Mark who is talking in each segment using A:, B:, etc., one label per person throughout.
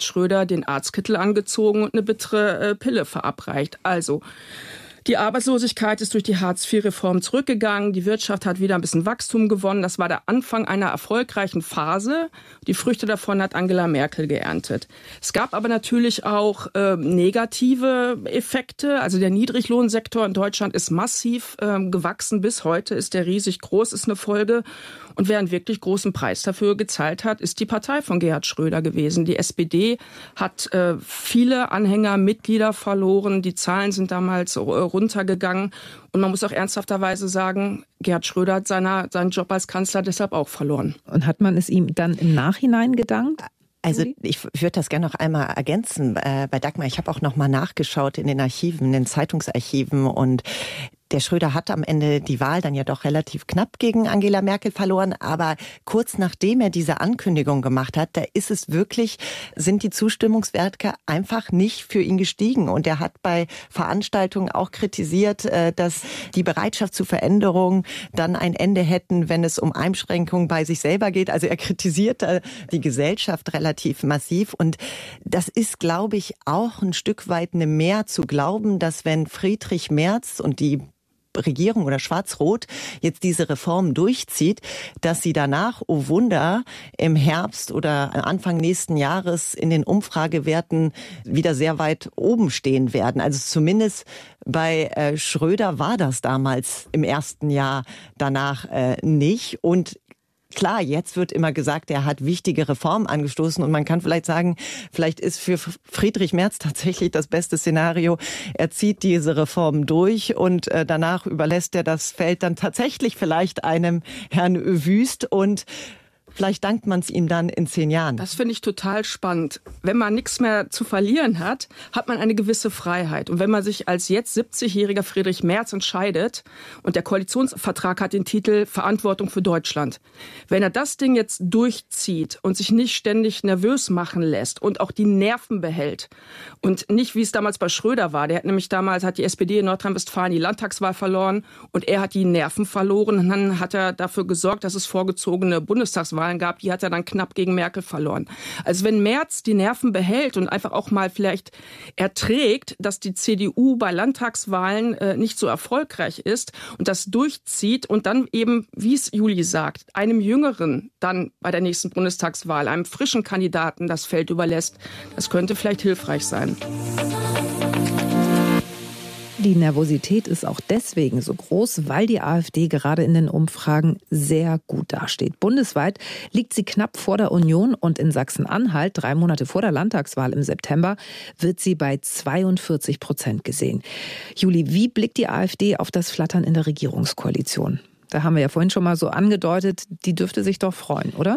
A: Gerhard Schröder den Arztkittel angezogen und eine bittere Pille verabreicht. Also, die Arbeitslosigkeit ist durch die Hartz-IV-Reform zurückgegangen. Die Wirtschaft hat wieder ein bisschen Wachstum gewonnen. Das war der Anfang einer erfolgreichen Phase. Die Früchte davon hat Angela Merkel geerntet. Es gab aber natürlich auch negative Effekte. Also der Niedriglohnsektor in Deutschland ist massiv gewachsen. Bis heute ist der riesig groß, ist eine Folge. Und wer einen wirklich großen Preis dafür gezahlt hat, ist die Partei von Gerhard Schröder gewesen. Die SPD hat viele Anhänger, Mitglieder verloren. Die Zahlen sind damals runtergegangen. Und man muss auch ernsthafterweise sagen, Gerhard Schröder hat seinen Job als Kanzler deshalb auch verloren.
B: Und hat man es ihm dann im Nachhinein gedankt?
C: Also ich würde das gerne noch einmal ergänzen bei Dagmar. Ich habe auch noch mal nachgeschaut in den Archiven, in den Zeitungsarchiven, und der Schröder hat am Ende die Wahl dann ja doch relativ knapp gegen Angela Merkel verloren. Aber kurz nachdem er diese Ankündigung gemacht hat, da sind die Zustimmungswerte einfach nicht für ihn gestiegen. Und er hat bei Veranstaltungen auch kritisiert, dass die Bereitschaft zur Veränderung dann ein Ende hätten, wenn es um Einschränkungen bei sich selber geht. Also er kritisiert die Gesellschaft relativ massiv. Und das ist, glaube ich, auch ein Stück weit eine Mehr zu glauben, dass wenn Friedrich Merz und die Regierung oder Schwarz-Rot jetzt diese Reform durchzieht, dass sie danach, oh Wunder, im Herbst oder Anfang nächsten Jahres in den Umfragewerten wieder sehr weit oben stehen werden. Also zumindest bei Schröder war das damals im ersten Jahr danach nicht. Und klar, jetzt wird immer gesagt, er hat wichtige Reformen angestoßen, und man kann vielleicht sagen, vielleicht ist für Friedrich Merz tatsächlich das beste Szenario, er zieht diese Reformen durch und danach überlässt er das Feld dann tatsächlich vielleicht einem Herrn Wüst, und vielleicht dankt man es ihm dann in 10 Jahren.
A: Das finde ich total spannend. Wenn man nichts mehr zu verlieren hat, hat man eine gewisse Freiheit. Und wenn man sich als jetzt 70-jähriger Friedrich Merz entscheidet, und der Koalitionsvertrag hat den Titel Verantwortung für Deutschland. Wenn er das Ding jetzt durchzieht und sich nicht ständig nervös machen lässt und auch die Nerven behält und nicht, wie es damals bei Schröder war, hat die SPD in Nordrhein-Westfalen die Landtagswahl verloren und er hat die Nerven verloren, und dann hat er dafür gesorgt, dass es vorgezogene Bundestagswahlen gab, die hat er dann knapp gegen Merkel verloren. Also wenn Merz die Nerven behält und einfach auch mal vielleicht erträgt, dass die CDU bei Landtagswahlen nicht so erfolgreich ist und das durchzieht und dann eben, wie es Juli sagt, einem Jüngeren dann bei der nächsten Bundestagswahl, einem frischen Kandidaten das Feld überlässt, das könnte vielleicht hilfreich sein.
B: Die Nervosität ist auch deswegen so groß, weil die AfD gerade in den Umfragen sehr gut dasteht. Bundesweit liegt sie knapp vor der Union, und in Sachsen-Anhalt, 3 Monate vor der Landtagswahl im September, wird sie bei 42% gesehen. Juli, wie blickt die AfD auf das Flattern in der Regierungskoalition? Da haben wir ja vorhin schon mal so angedeutet, die dürfte sich doch freuen, oder?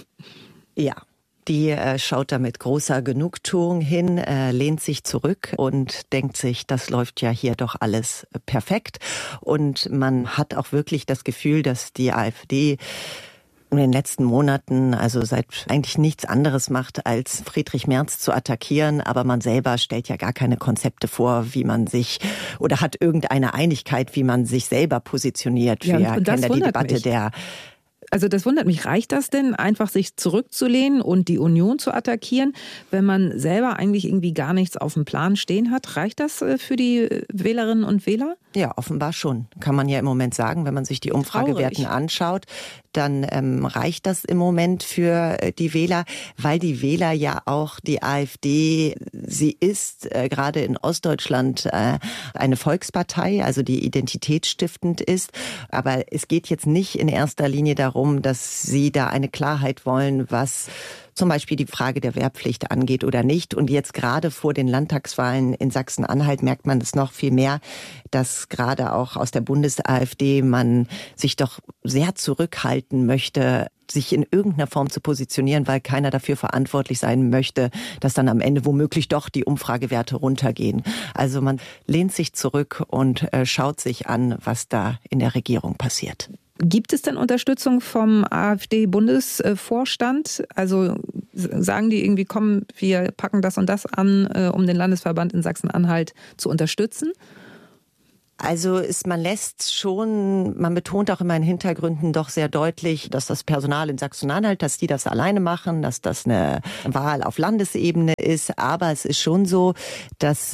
C: Ja. Die schaut da mit großer Genugtuung hin, lehnt sich zurück und denkt sich, das läuft ja hier doch alles perfekt. Und man hat auch wirklich das Gefühl, dass die AfD in den letzten Monaten seit eigentlich nichts anderes macht, als Friedrich Merz zu attackieren. Aber man selber stellt ja gar keine Konzepte vor, wie man sich, oder hat irgendeine Einigkeit, wie man sich selber positioniert.
B: Ja,
C: Wir kennen ja die Debatte
B: mich. Also das wundert mich. Reicht das denn, einfach sich zurückzulehnen und die Union zu attackieren, wenn man selber eigentlich irgendwie gar nichts auf dem Plan stehen hat? Reicht das für die Wählerinnen und Wähler?
C: Ja, offenbar schon. Kann man ja im Moment sagen, wenn man sich die Umfragewerten anschaut, dann reicht das im Moment für die Wähler, weil die Wähler ja auch die AfD, sie ist gerade in Ostdeutschland eine Volkspartei, also die identitätsstiftend ist. Aber es geht jetzt nicht in erster Linie darum, dass sie da eine Klarheit wollen, was zum Beispiel die Frage der Wehrpflicht angeht oder nicht. Und jetzt gerade vor den Landtagswahlen in Sachsen-Anhalt merkt man es noch viel mehr, dass gerade auch aus der Bundes-AfD man sich doch sehr zurückhalten möchte, sich in irgendeiner Form zu positionieren, weil keiner dafür verantwortlich sein möchte, dass dann am Ende womöglich doch die Umfragewerte runtergehen. Also man lehnt sich zurück und schaut sich an, was da in der Regierung passiert.
B: Gibt es denn Unterstützung vom AfD-Bundesvorstand? Also sagen die irgendwie, komm, wir packen das und das an, um den Landesverband in Sachsen-Anhalt zu unterstützen?
C: Also man betont auch immer in Hintergründen doch sehr deutlich, dass das Personal in Sachsen-Anhalt, dass die das alleine machen, dass das eine Wahl auf Landesebene ist. Aber es ist schon so, dass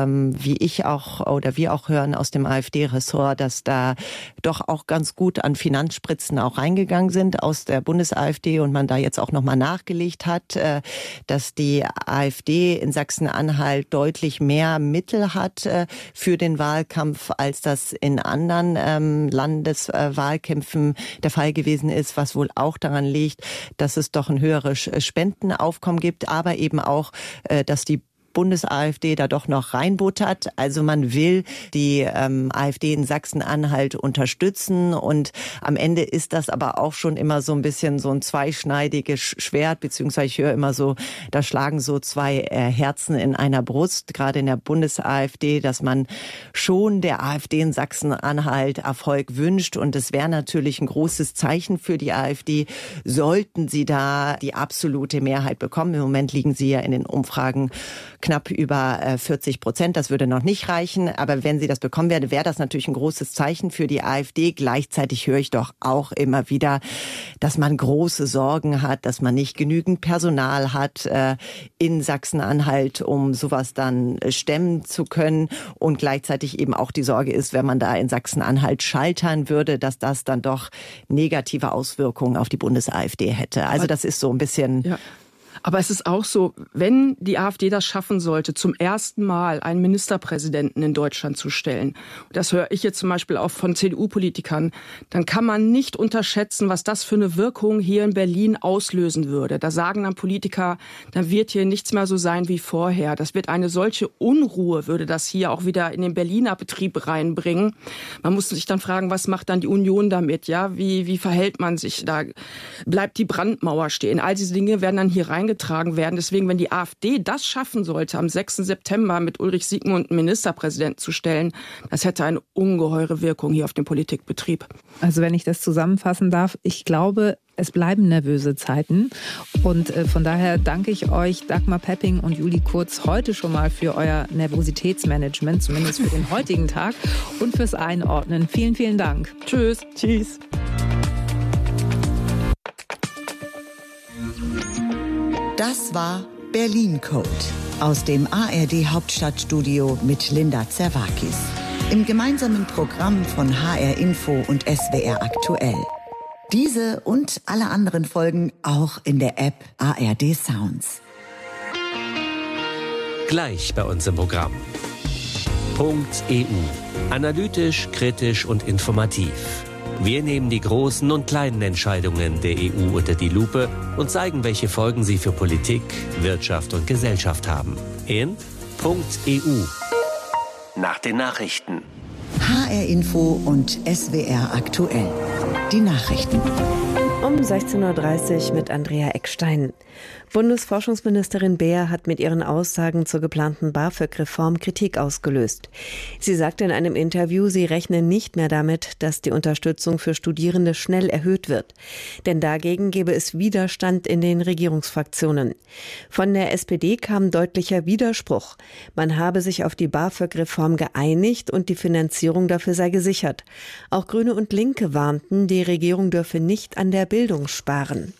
C: wir auch hören aus dem AfD-Ressort, dass da doch auch ganz gut an Finanzspritzen auch reingegangen sind aus der Bundes-AfD und man da jetzt auch nochmal nachgelegt hat, dass die AfD in Sachsen-Anhalt deutlich mehr Mittel hat für den Wahlkampf, als das in anderen Landeswahlkämpfen der Fall gewesen ist, was wohl auch daran liegt, dass es doch ein höheres Spendenaufkommen gibt, aber eben auch, dass die Bundes-AfD da doch noch reinbuttert. Also man will die AfD in Sachsen-Anhalt unterstützen und am Ende ist das aber auch schon immer so ein bisschen so ein zweischneidiges Schwert, beziehungsweise ich höre immer so, da schlagen so zwei Herzen in einer Brust, gerade in der Bundes-AfD, dass man schon der AfD in Sachsen-Anhalt Erfolg wünscht und es wäre natürlich ein großes Zeichen für die AfD, sollten sie da die absolute Mehrheit bekommen. Im Moment liegen sie ja in den Umfragen knapp über 40%. Das würde noch nicht reichen. Aber wenn sie das bekommen werde, wäre das natürlich ein großes Zeichen für die AfD. Gleichzeitig höre ich doch auch immer wieder, dass man große Sorgen hat, dass man nicht genügend Personal hat in Sachsen-Anhalt, um sowas dann stemmen zu können. Und gleichzeitig eben auch die Sorge ist, wenn man da in Sachsen-Anhalt scheitern würde, dass das dann doch negative Auswirkungen auf die Bundes-AfD hätte. Also das ist so ein bisschen...
A: Ja. Aber es ist auch so, wenn die AfD das schaffen sollte, zum ersten Mal einen Ministerpräsidenten in Deutschland zu stellen, das höre ich jetzt zum Beispiel auch von CDU-Politikern, dann kann man nicht unterschätzen, was das für eine Wirkung hier in Berlin auslösen würde. Da sagen dann Politiker, dann wird hier nichts mehr so sein wie vorher. Das wird eine solche Unruhe, würde das hier auch wieder in den Berliner Betrieb reinbringen. Man muss sich dann fragen, was macht dann die Union damit? Ja, wie verhält man sich? Da bleibt die Brandmauer stehen. All diese Dinge werden dann hier reingetragen werden. Deswegen, wenn die AfD das schaffen sollte, am 6. September mit Ulrich Siegmund einen Ministerpräsidenten zu stellen, das hätte eine ungeheure Wirkung hier auf den Politikbetrieb.
B: Also wenn ich das zusammenfassen darf, ich glaube, es bleiben nervöse Zeiten und von daher danke ich euch, Dagmar Pepping und Julie Kurz, heute schon mal für euer Nervositätsmanagement, zumindest für den heutigen Tag und fürs Einordnen. Vielen, vielen Dank.
A: Tschüss.
C: Tschüss.
D: Das war Berlin Code aus dem ARD Hauptstadtstudio mit Linda Zerwakis. Im gemeinsamen Programm von HR Info und SWR Aktuell. Diese und alle anderen Folgen auch in der App ARD Sounds.
E: Gleich bei uns im Programm. Punkt EU. Analytisch, kritisch und informativ. Wir nehmen die großen und kleinen Entscheidungen der EU unter die Lupe und zeigen, welche Folgen sie für Politik, Wirtschaft und Gesellschaft haben. In Punkt EU. Nach den Nachrichten.
D: HR Info und SWR Aktuell. Die Nachrichten.
F: Um 16.30 Uhr mit Andrea Eckstein. Bundesforschungsministerin Beer hat mit ihren Aussagen zur geplanten BAföG-Reform Kritik ausgelöst. Sie sagte in einem Interview, sie rechne nicht mehr damit, dass die Unterstützung für Studierende schnell erhöht wird. Denn dagegen gebe es Widerstand in den Regierungsfraktionen. Von der SPD kam deutlicher Widerspruch. Man habe sich auf die BAföG-Reform geeinigt und die Finanzierung dafür sei gesichert. Auch Grüne und Linke warnten, die Regierung dürfe nicht an der Bildung sparen.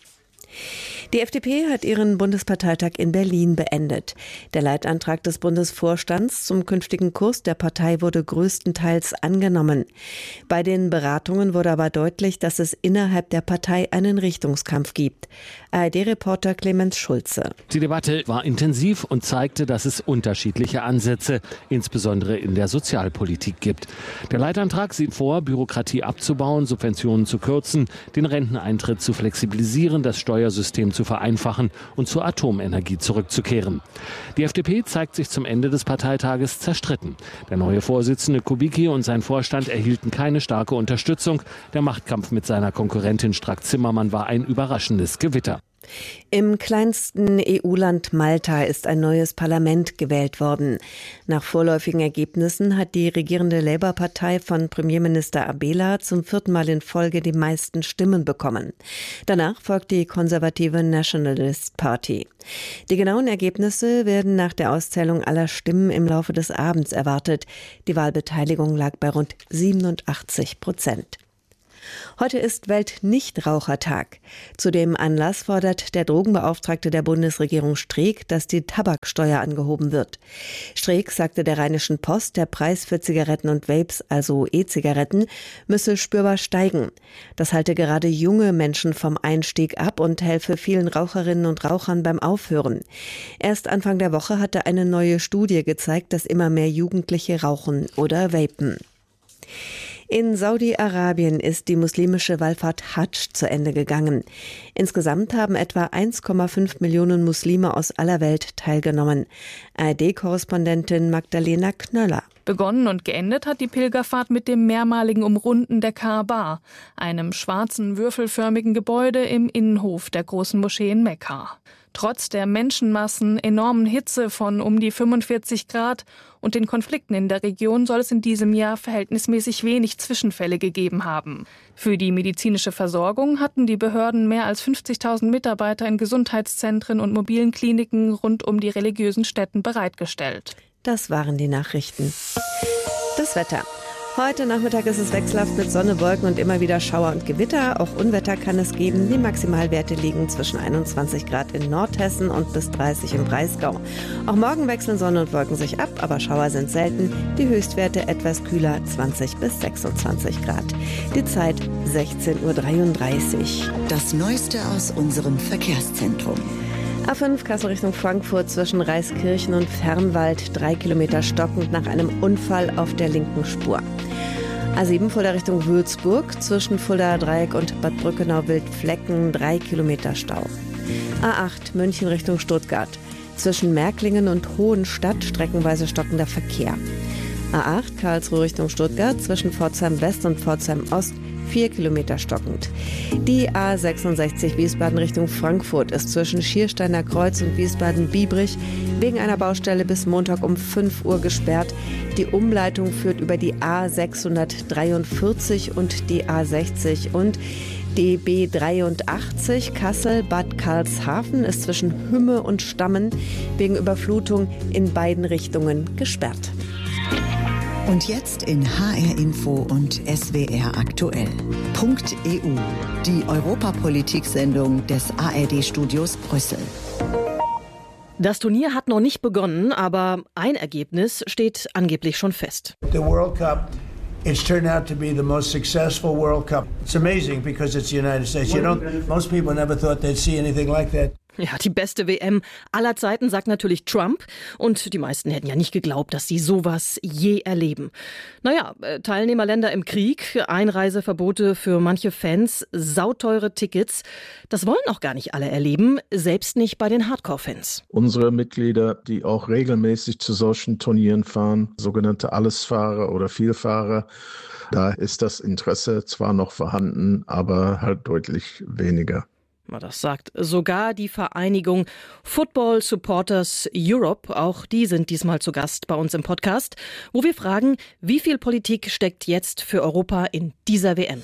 F: Die FDP hat ihren Bundesparteitag in Berlin beendet. Der Leitantrag des Bundesvorstands zum künftigen Kurs der Partei wurde größtenteils angenommen. Bei den Beratungen wurde aber deutlich, dass es innerhalb der Partei einen Richtungskampf gibt. ARD-Reporter Clemens Schulze.
G: Die Debatte war intensiv und zeigte, dass es unterschiedliche Ansätze, insbesondere in der Sozialpolitik, gibt. Der Leitantrag sieht vor, Bürokratie abzubauen, Subventionen zu kürzen, den Renteneintritt zu flexibilisieren, das Steuersystem zu vereinfachen und zur Atomenergie zurückzukehren. Die FDP zeigt sich zum Ende des Parteitages zerstritten. Der neue Vorsitzende Kubicki und sein Vorstand erhielten keine starke Unterstützung. Der Machtkampf mit seiner Konkurrentin Strack-Zimmermann war ein überraschendes Gewitter.
F: Im kleinsten EU-Land Malta ist ein neues Parlament gewählt worden. Nach vorläufigen Ergebnissen hat die regierende Labour-Partei von Premierminister Abela zum 4. Mal in Folge die meisten Stimmen bekommen. Danach folgt die konservative Nationalist Party. Die genauen Ergebnisse werden nach der Auszählung aller Stimmen im Laufe des Abends erwartet. Die Wahlbeteiligung lag bei rund 87%. Heute ist Welt-Nichtrauchertag. Zu dem Anlass fordert der Drogenbeauftragte der Bundesregierung Streeck, dass die Tabaksteuer angehoben wird. Streeck sagte der Rheinischen Post, der Preis für Zigaretten und Vapes, also E-Zigaretten, müsse spürbar steigen. Das halte gerade junge Menschen vom Einstieg ab und helfe vielen Raucherinnen und Rauchern beim Aufhören. Erst Anfang der Woche hatte eine neue Studie gezeigt, dass immer mehr Jugendliche rauchen oder vapen. In Saudi-Arabien ist die muslimische Wallfahrt Hadsch zu Ende gegangen. Insgesamt haben etwa 1,5 Millionen Muslime aus aller Welt teilgenommen. ARD-Korrespondentin Magdalena Knöller.
H: Begonnen und geendet hat die Pilgerfahrt mit dem mehrmaligen Umrunden der Kaaba, einem schwarzen, würfelförmigen Gebäude im Innenhof der großen Moschee in Mekka. Trotz der Menschenmassen, enormen Hitze von um die 45 Grad und den Konflikten in der Region soll es in diesem Jahr verhältnismäßig wenig Zwischenfälle gegeben haben. Für die medizinische Versorgung hatten die Behörden mehr als 50.000 Mitarbeiter in Gesundheitszentren und mobilen Kliniken rund um die religiösen Stätten bereitgestellt.
F: Das waren die Nachrichten. Das Wetter. Heute Nachmittag ist es wechselhaft mit Sonne, Wolken und immer wieder Schauer und Gewitter. Auch Unwetter kann es geben. Die Maximalwerte liegen zwischen 21 Grad in Nordhessen und bis 30 im Breisgau. Auch morgen wechseln Sonne und Wolken sich ab, aber Schauer sind selten. Die Höchstwerte etwas kühler, 20 bis 26 Grad. Die Zeit 16:33 Uhr.
D: Das Neueste aus unserem Verkehrszentrum.
F: A5 Kassel Richtung Frankfurt zwischen Reiskirchen und Fernwald, 3 Kilometer stockend nach einem Unfall auf der linken Spur. A7 Fulda Richtung Würzburg zwischen Fuldaer Dreieck und Bad Brückenau-Wildflecken, 3 Kilometer Stau. A8 München Richtung Stuttgart zwischen Märklingen und Hohenstadt streckenweise stockender Verkehr. A8 Karlsruhe Richtung Stuttgart zwischen Pforzheim West und Pforzheim Ost, 4 Kilometer stockend. Die A66 Wiesbaden Richtung Frankfurt ist zwischen Schiersteiner Kreuz und Wiesbaden-Biebrich wegen einer Baustelle bis Montag um 5 Uhr gesperrt. Die Umleitung führt über die A643 und die A60 und die B83 Kassel-Bad Karlshafen ist zwischen Hümme und Stammen wegen Überflutung in beiden Richtungen gesperrt.
D: Und jetzt in HR Info und SWR aktuell. .eu, die Europapolitik-Sendung des ARD-Studios Brüssel.
I: Das Turnier hat noch nicht begonnen, aber ein Ergebnis steht angeblich schon fest.
J: The World Cup, it's turned out to be the most successful World Cup. It's amazing because it's the United States. Most people never thought they'd see anything like that.
I: Ja, die beste WM aller Zeiten, sagt natürlich Trump. Und die meisten hätten ja nicht geglaubt, dass sie sowas je erleben. Naja, Teilnehmerländer im Krieg, Einreiseverbote für manche Fans, sauteure Tickets. Das wollen auch gar nicht alle erleben, selbst nicht bei den Hardcore-Fans.
K: Unsere Mitglieder, die auch regelmäßig zu solchen Turnieren fahren, sogenannte Allesfahrer oder Vielfahrer, da ist das Interesse zwar noch vorhanden, aber halt deutlich weniger.
I: Das sagt sogar die Vereinigung Football Supporters Europe. Auch die sind diesmal zu Gast bei uns im Podcast, wo wir fragen, wie viel Politik steckt jetzt für Europa in dieser WM?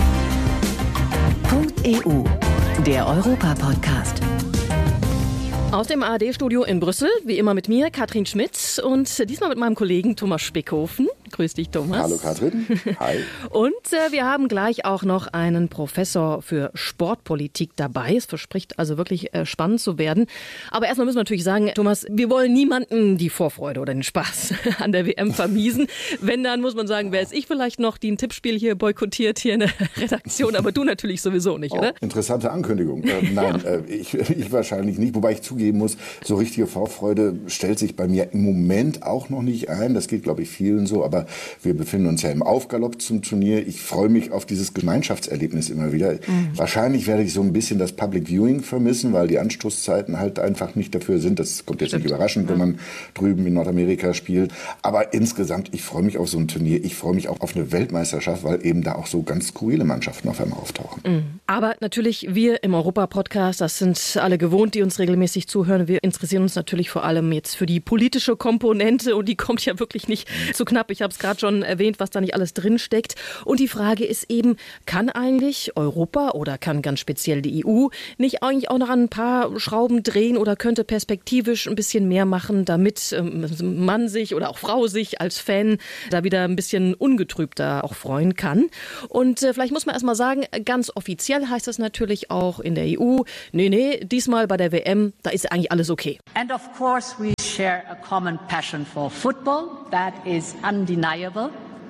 L: .eu, der Europa-Podcast.
I: Aus dem ARD-Studio in Brüssel, wie immer mit mir, Katrin Schmitz und diesmal mit meinem Kollegen Thomas Spickhofen. Grüß dich, Thomas.
M: Hallo, Katrin. Hi.
I: Und wir haben gleich auch noch einen Professor für Sportpolitik dabei. Es verspricht also wirklich spannend zu werden. Aber erstmal müssen wir natürlich sagen, Thomas, wir wollen niemanden die Vorfreude oder den Spaß an der WM vermiesen. Wenn, dann muss man sagen, wäre es ich vielleicht noch, die ein Tippspiel hier boykottiert hier in der Redaktion, aber du natürlich sowieso nicht, oder?
M: Interessante Ankündigung. Nein, ich wahrscheinlich nicht, wobei ich zugeben muss, so richtige Vorfreude stellt sich bei mir im Moment auch noch nicht ein. Das geht, glaube ich, vielen so, aber wir befinden uns ja im Aufgalopp zum Turnier. Ich freue mich auf dieses Gemeinschaftserlebnis immer wieder. Wahrscheinlich werde ich so ein bisschen das Public Viewing vermissen, weil die Anstoßzeiten halt einfach nicht dafür sind. Das kommt jetzt nicht überraschend, wenn man drüben in Nordamerika spielt. Aber insgesamt, ich freue mich auf so ein Turnier. Ich freue mich auch auf eine Weltmeisterschaft, weil eben da auch so ganz skurrile Mannschaften auf einmal auftauchen.
I: Aber natürlich, wir im Europa-Podcast, das sind alle gewohnt, die uns regelmäßig zuhören. Wir interessieren uns natürlich vor allem jetzt für die politische Komponente und die kommt ja wirklich nicht zu knapp. Ich habe es gerade schon erwähnt, was da nicht alles drinsteckt. Und die Frage ist eben, kann eigentlich Europa oder kann ganz speziell die EU nicht eigentlich auch noch an ein paar Schrauben drehen oder könnte perspektivisch ein bisschen mehr machen, damit Mann sich oder auch Frau sich als Fan da wieder ein bisschen ungetrübter auch freuen kann? Und vielleicht muss man erst mal sagen, ganz offiziell heißt das natürlich auch in der EU, nee, diesmal bei der WM, da ist eigentlich alles okay.
N: And of course we share a common passion for football, that is undeniable.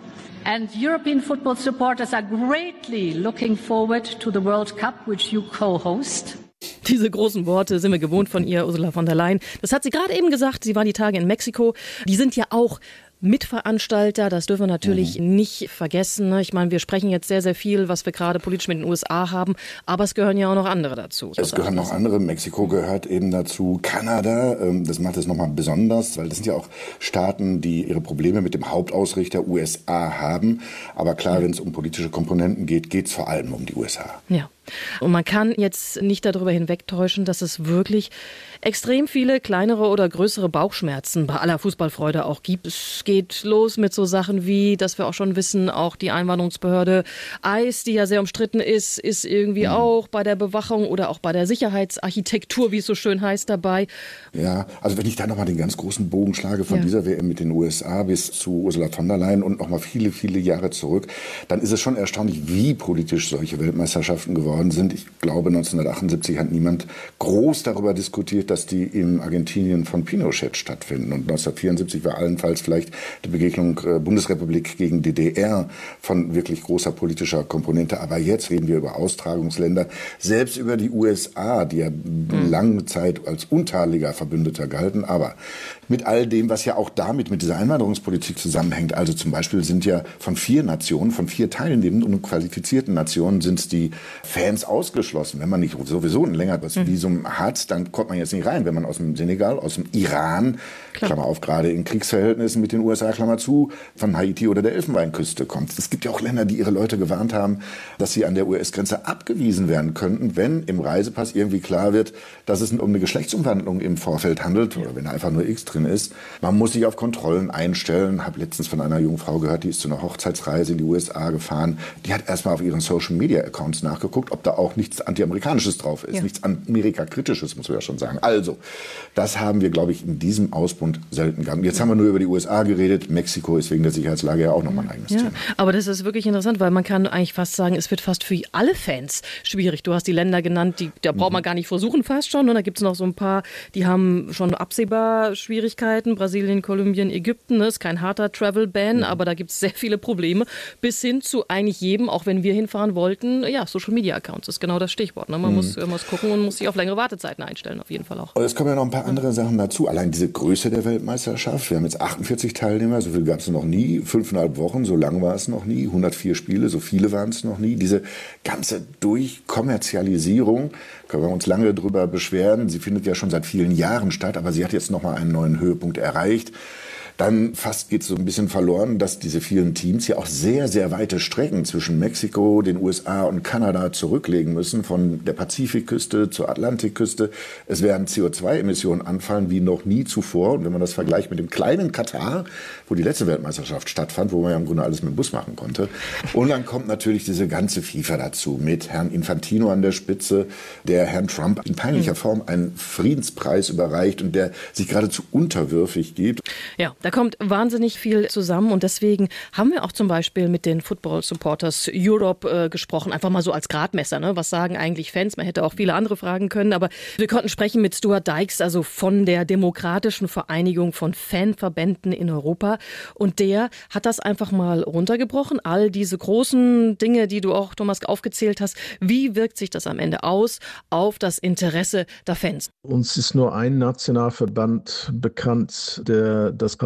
N: And European football supporters are greatly looking forward to the World Cup, which you co-host.
I: Diese großen Worte sind wir gewohnt von ihr, Ursula von der Leyen. Das hat sie gerade eben gesagt, sie war die Tage in Mexiko. Die sind ja auch Mitveranstalter, das dürfen wir natürlich nicht vergessen. Ich meine, wir sprechen jetzt sehr, sehr viel, was wir gerade politisch mit den USA haben, aber es gehören ja auch noch andere dazu.
M: Es gehören noch andere, Mexiko gehört eben dazu, Kanada, das macht es nochmal besonders, weil das sind ja auch Staaten, die ihre Probleme mit dem Hauptausrichter USA haben, aber klar, wenn es um politische Komponenten geht, geht es vor allem um die USA.
I: Ja. Und man kann jetzt nicht darüber hinwegtäuschen, dass es wirklich extrem viele kleinere oder größere Bauchschmerzen bei aller Fußballfreude auch gibt. Es geht los mit so Sachen wie, dass wir auch schon wissen, auch die Einwanderungsbehörde ICE, die ja sehr umstritten ist irgendwie auch bei der Bewachung oder auch bei der Sicherheitsarchitektur, wie es so schön heißt, dabei.
M: Ja, also wenn ich da nochmal den ganz großen Bogen schlage von dieser WM mit den USA bis zu Ursula von der Leyen und nochmal viele, viele Jahre zurück, dann ist es schon erstaunlich, wie politisch solche Weltmeisterschaften geworden sind. Ich glaube, 1978 hat niemand groß darüber diskutiert, dass die in Argentinien von Pinochet stattfinden. Und 1974 war allenfalls vielleicht die Begegnung Bundesrepublik gegen DDR von wirklich großer politischer Komponente. Aber jetzt reden wir über Austragungsländer, selbst über die USA, die ja lange Zeit als untadeliger Verbündeter galten. Aber mit all dem, was ja auch damit mit dieser Einwanderungspolitik zusammenhängt, also zum Beispiel sind ja von 4 Nationen, von 4 teilnehmenden und qualifizierten Nationen sind die Fans ausgeschlossen. Wenn man nicht sowieso ein längeres Visum hat, dann kommt man jetzt nicht rein. Wenn man aus dem Senegal, aus dem Iran, Klammer auf, gerade in Kriegsverhältnissen mit den USA, Klammer zu, von Haiti oder der Elfenbeinküste kommt. Es gibt ja auch Länder, die ihre Leute gewarnt haben, dass sie an der US-Grenze abgewiesen werden könnten, wenn im Reisepass irgendwie klar wird, dass es um eine Geschlechtsumwandlung im Vorfeld handelt oder wenn da einfach nur X drin ist. Man muss sich auf Kontrollen einstellen. Ich habe letztens von einer jungen Frau gehört, die ist zu einer Hochzeitsreise in die USA gefahren. Die hat erstmal auf ihren Social-Media-Accounts nachgeguckt, ob da auch nichts Anti-Amerikanisches drauf ist, nichts Amerika-Kritisches, muss man ja schon sagen. Also, das haben wir, glaube ich, in diesem Ausbund selten gehabt. Jetzt haben wir nur über die USA geredet. Mexiko ist wegen der Sicherheitslage ja auch nochmal ein eigenes Thema.
I: Aber das ist wirklich interessant, weil man kann eigentlich fast sagen, es wird fast für alle Fans schwierig. Du hast die Länder genannt, da braucht man gar nicht versuchen fast schon. Und da gibt es noch so ein paar, die haben schon absehbar Schwierigkeiten. Brasilien, Kolumbien, Ägypten, ist kein harter Travel-Ban, aber da gibt es sehr viele Probleme. Bis hin zu eigentlich jedem, auch wenn wir hinfahren wollten, Social-Media-Accounts ist genau das Stichwort. Ne? Man muss gucken und muss sich auf längere Wartezeiten einstellen, auf jeden Fall auch.
M: Und es kommen ja noch ein paar andere Sachen dazu. Allein diese Größe der Weltmeisterschaft. Wir haben jetzt 48 Teilnehmer, so viel gab es noch nie. 5,5 Wochen, so lang war es noch nie. 104 Spiele, so viele waren es noch nie. Diese ganze Durchkommerzialisierung, können wir uns lange drüber beschweren. Sie findet ja schon seit vielen Jahren statt, aber sie hat jetzt nochmal einen neuen Höhepunkt erreicht. Dann fast geht es so ein bisschen verloren, dass diese vielen Teams ja auch sehr, sehr weite Strecken zwischen Mexiko, den USA und Kanada zurücklegen müssen, von der Pazifikküste zur Atlantikküste. Es werden CO2-Emissionen anfallen wie noch nie zuvor. Und wenn man das vergleicht mit dem kleinen Katar, wo die letzte Weltmeisterschaft stattfand, wo man ja im Grunde alles mit dem Bus machen konnte. Und dann kommt natürlich diese ganze FIFA dazu, mit Herrn Infantino an der Spitze, der Herrn Trump in peinlicher Form einen Friedenspreis überreicht und der sich geradezu unterwürfig gibt.
I: Ja. Da kommt wahnsinnig viel zusammen und deswegen haben wir auch zum Beispiel mit den Football Supporters Europe gesprochen, einfach mal so als Gradmesser. Ne? Was sagen eigentlich Fans? Man hätte auch viele andere fragen können, aber wir konnten sprechen mit Stuart Dykes, also von der Demokratischen Vereinigung von Fanverbänden in Europa, und der hat das einfach mal runtergebrochen, all diese großen Dinge, die du auch, Thomas, aufgezählt hast. Wie wirkt sich das am Ende aus auf das Interesse der Fans?
K: Uns ist nur ein Nationalverband bekannt, der das kann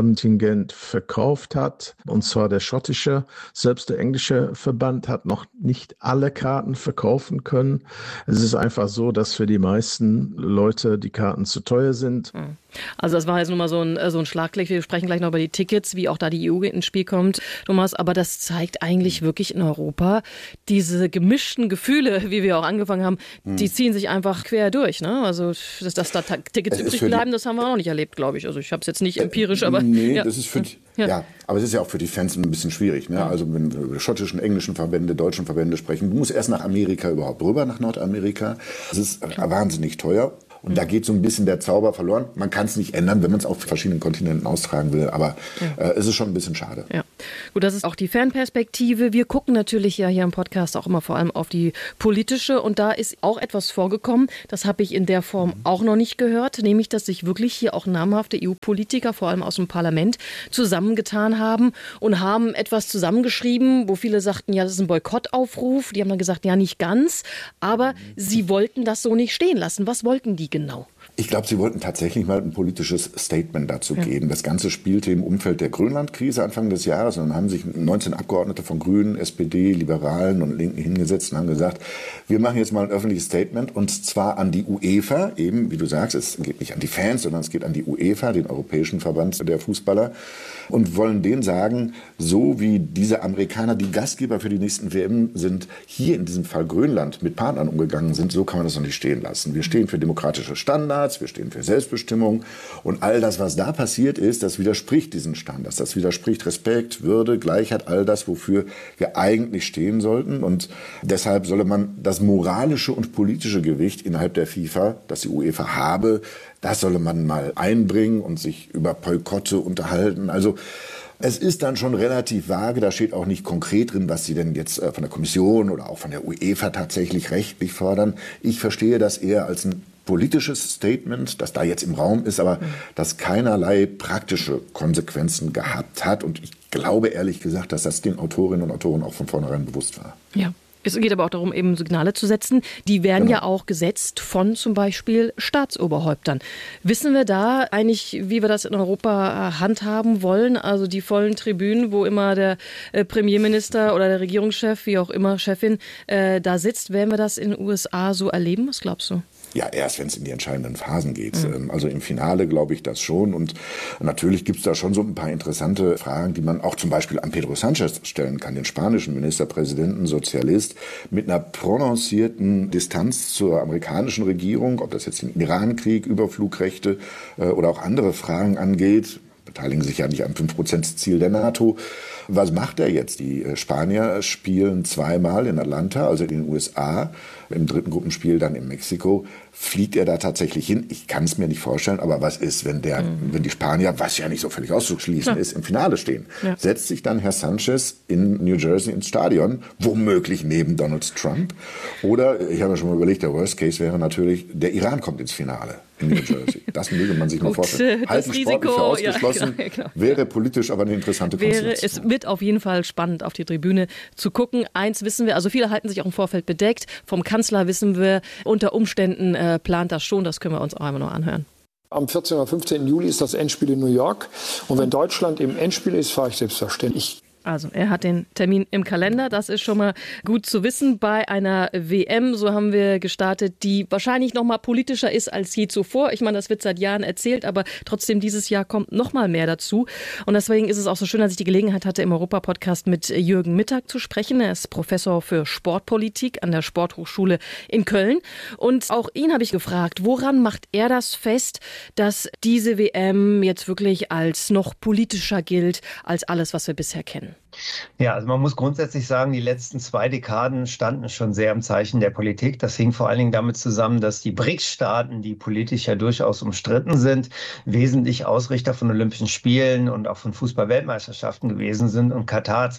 K: Kontingent verkauft hat, und zwar der schottische. Selbst der englische Verband hat noch nicht alle Karten verkaufen können. Es ist einfach so, dass für die meisten Leute die Karten zu teuer sind.
I: Also das war jetzt nur mal so ein Schlaglicht. Wir sprechen gleich noch über die Tickets, wie auch da die EU ins Spiel kommt, Thomas. Aber das zeigt eigentlich wirklich in Europa diese gemischten Gefühle, wie wir auch angefangen haben, die ziehen sich einfach quer durch. Ne? Also dass da Tickets übrig bleiben, das haben wir auch noch nicht erlebt, glaube ich. Also ich habe es jetzt nicht empirisch, aber...
M: Nee,
I: ja.
M: das ist für die, ja, aber es ist ja auch für die Fans ein bisschen schwierig. Ne? Also wenn wir über schottischen, englischen Verbände, deutschen Verbände sprechen, du musst erst nach Amerika überhaupt rüber, nach Nordamerika. Das ist wahnsinnig teuer. Und da geht so ein bisschen der Zauber verloren. Man kann es nicht ändern, wenn man es auf verschiedenen Kontinenten austragen will. Aber es ist schon ein bisschen schade.
I: Ja. Gut, das ist auch die Fanperspektive. Wir gucken natürlich ja hier im Podcast auch immer vor allem auf die politische. Und da ist auch etwas vorgekommen, das habe ich in der Form auch noch nicht gehört, nämlich, dass sich wirklich hier auch namhafte EU-Politiker, vor allem aus dem Parlament, zusammengetan haben und haben etwas zusammengeschrieben, wo viele sagten, ja, das ist ein Boykottaufruf. Die haben dann gesagt, ja, nicht ganz. Aber sie wollten das so nicht stehen lassen. Was wollten die genau?
M: Ich glaube, sie wollten tatsächlich mal ein politisches Statement dazu geben. Das Ganze spielte im Umfeld der Grönland-Krise Anfang des Jahres. Und dann haben sich 19 Abgeordnete von Grünen, SPD, Liberalen und Linken hingesetzt und haben gesagt, wir machen jetzt mal ein öffentliches Statement, und zwar an die UEFA. Eben, wie du sagst, es geht nicht an die Fans, sondern es geht an die UEFA, den Europäischen Verband der Fußballer. Und wollen denen sagen, so wie diese Amerikaner, die Gastgeber für die nächsten WM sind, hier in diesem Fall Grönland mit Partnern umgegangen sind, so kann man das noch nicht stehen lassen. Wir stehen für demokratische Standards, wir stehen für Selbstbestimmung, und all das, was da passiert ist, das widerspricht diesen Standards. Das widerspricht Respekt, Würde, Gleichheit, all das, wofür wir eigentlich stehen sollten. Und deshalb solle man das moralische und politische Gewicht innerhalb der FIFA, das die UEFA habe, das solle man mal einbringen und sich über Boykotte unterhalten. Also es ist dann schon relativ vage, da steht auch nicht konkret drin, was sie denn jetzt von der Kommission oder auch von der UEFA tatsächlich rechtlich fordern. Ich verstehe das eher als ein politisches Statement, das da jetzt im Raum ist, aber das keinerlei praktische Konsequenzen gehabt hat. Und ich glaube ehrlich gesagt, dass das den Autorinnen und Autoren auch von vornherein bewusst war.
I: Ja. Es geht aber auch darum, eben Signale zu setzen. Die werden ja auch gesetzt von zum Beispiel Staatsoberhäuptern. Wissen wir da eigentlich, wie wir das in Europa handhaben wollen? Also die vollen Tribünen, wo immer der Premierminister oder der Regierungschef, wie auch immer, Chefin, da sitzt. Werden wir das in den USA so erleben? Was glaubst du?
M: Ja, erst wenn es in die entscheidenden Phasen geht. Also im Finale glaube ich das schon. Und natürlich gibt es da schon so ein paar interessante Fragen, die man auch zum Beispiel an Pedro Sánchez stellen kann, den spanischen Ministerpräsidenten, Sozialist, mit einer prononcierten Distanz zur amerikanischen Regierung, ob das jetzt den Irankrieg, Überflugrechte oder auch andere Fragen angeht. Beteiligen sich ja nicht am 5%-Ziel der NATO. Was macht er jetzt? Die Spanier spielen zweimal in Atlanta, also in den USA, im dritten Gruppenspiel dann in Mexiko. Fliegt er da tatsächlich hin? Ich kann es mir nicht vorstellen, aber was ist, wenn die Spanier, was ja nicht so völlig auszuschließen ist, im Finale stehen? Ja. Setzt sich dann Herr Sánchez in New Jersey ins Stadion, womöglich neben Donald Trump? Oder, ich habe mir schon mal überlegt, der Worst Case wäre natürlich, der Iran kommt ins Finale in New Jersey. Das möge man sich mal vorstellen. Halten sportlich für ausgeschlossen, wäre politisch aber eine interessante Konstellation.
I: Es wird auf jeden Fall spannend, auf die Tribüne zu gucken. Eins wissen wir, also viele halten sich auch im Vorfeld bedeckt. Vom Kanzler wissen wir, unter Umständen plant das schon. Das können wir uns auch einmal noch anhören.
O: Am 14. oder 15. Juli ist das Endspiel in New York. Und wenn Deutschland im Endspiel ist, fahre ich selbstverständlich.
I: Also er hat den Termin im Kalender, das ist schon mal gut zu wissen bei einer WM, so haben wir gestartet, die wahrscheinlich noch mal politischer ist als je zuvor. Ich meine, das wird seit Jahren erzählt, aber trotzdem dieses Jahr kommt noch mal mehr dazu. Und deswegen ist es auch so schön, dass ich die Gelegenheit hatte, im Europa-Podcast mit Jürgen Mittag zu sprechen. Er ist Professor für Sportpolitik an der Sporthochschule in Köln. Und auch ihn habe ich gefragt, woran macht er das fest, dass diese WM jetzt wirklich als noch politischer gilt als alles, was wir bisher kennen?
P: Ja, also man muss grundsätzlich sagen, die letzten 2 Dekaden standen schon sehr im Zeichen der Politik. Das hing vor allen Dingen damit zusammen, dass die BRICS-Staaten, die politisch ja durchaus umstritten sind, wesentlich Ausrichter von Olympischen Spielen und auch von Fußball-Weltmeisterschaften gewesen sind. Und Katar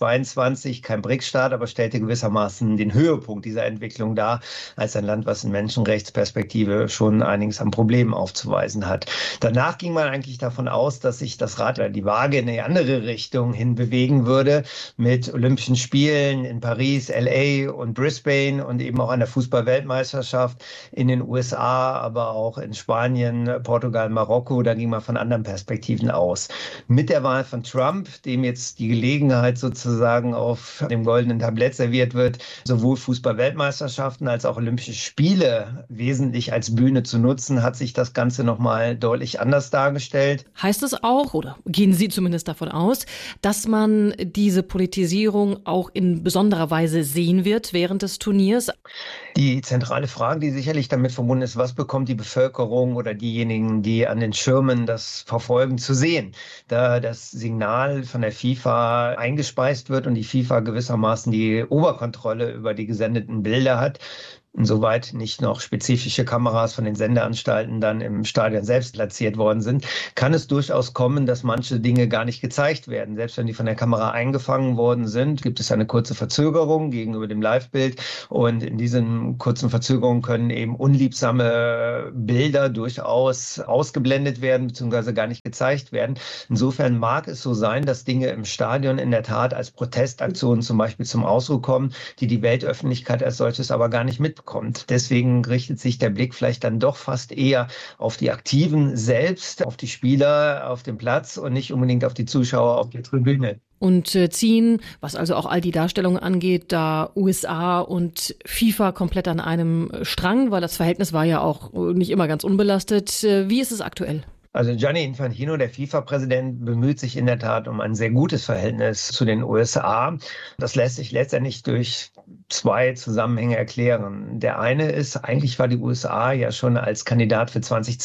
P: 2022, kein BRICS-Staat, aber stellte gewissermaßen den Höhepunkt dieser Entwicklung dar, als ein Land, was in Menschenrechtsperspektive schon einiges an Problemen aufzuweisen hat. Danach ging man eigentlich davon aus, dass sich das Rad oder die Waage in eine andere Richtung hin bewegen bringen würde mit Olympischen Spielen in Paris, LA und Brisbane und eben auch einer Fußball-Weltmeisterschaft in den USA, aber auch in Spanien, Portugal, Marokko. Da ging man von anderen Perspektiven aus. Mit der Wahl von Trump, dem jetzt die Gelegenheit sozusagen auf dem goldenen Tablett serviert wird, sowohl Fußball-Weltmeisterschaften als auch Olympische Spiele wesentlich als Bühne zu nutzen, hat sich das Ganze nochmal deutlich anders dargestellt.
I: Heißt es auch, oder gehen Sie zumindest davon aus, dass man diese Politisierung auch in besonderer Weise sehen wird während des Turniers?
P: Die zentrale Frage, die sicherlich damit verbunden ist, was bekommt die Bevölkerung oder diejenigen, die an den Schirmen das verfolgen, zu sehen? Da das Signal von der FIFA eingespeist wird und die FIFA gewissermaßen die Oberkontrolle über die gesendeten Bilder hat, insoweit nicht noch spezifische Kameras von den Sendeanstalten dann im Stadion selbst platziert worden sind, kann es durchaus kommen, dass manche Dinge gar nicht gezeigt werden. Selbst wenn die von der Kamera eingefangen worden sind, gibt es eine kurze Verzögerung gegenüber dem Live-Bild. Und in diesen kurzen Verzögerungen können eben unliebsame Bilder durchaus ausgeblendet werden bzw. gar nicht gezeigt werden. Insofern mag es so sein, dass Dinge im Stadion in der Tat als Protestaktionen zum Beispiel zum Ausdruck kommen, die die Weltöffentlichkeit als solches aber gar nicht mitbekommt. Deswegen richtet sich der Blick vielleicht dann doch fast eher auf die Aktiven selbst, auf die Spieler auf dem Platz und nicht unbedingt auf die Zuschauer auf der Tribüne.
I: Und ziehen, was also auch all die Darstellungen angeht, da USA und FIFA komplett an einem Strang, weil das Verhältnis war ja auch nicht immer ganz unbelastet. Wie ist es aktuell?
P: Also Gianni Infantino, der FIFA-Präsident, bemüht sich in der Tat um ein sehr gutes Verhältnis zu den USA. Das lässt sich letztendlich durch zwei Zusammenhänge erklären. Der eine ist, eigentlich war die USA ja schon als Kandidat für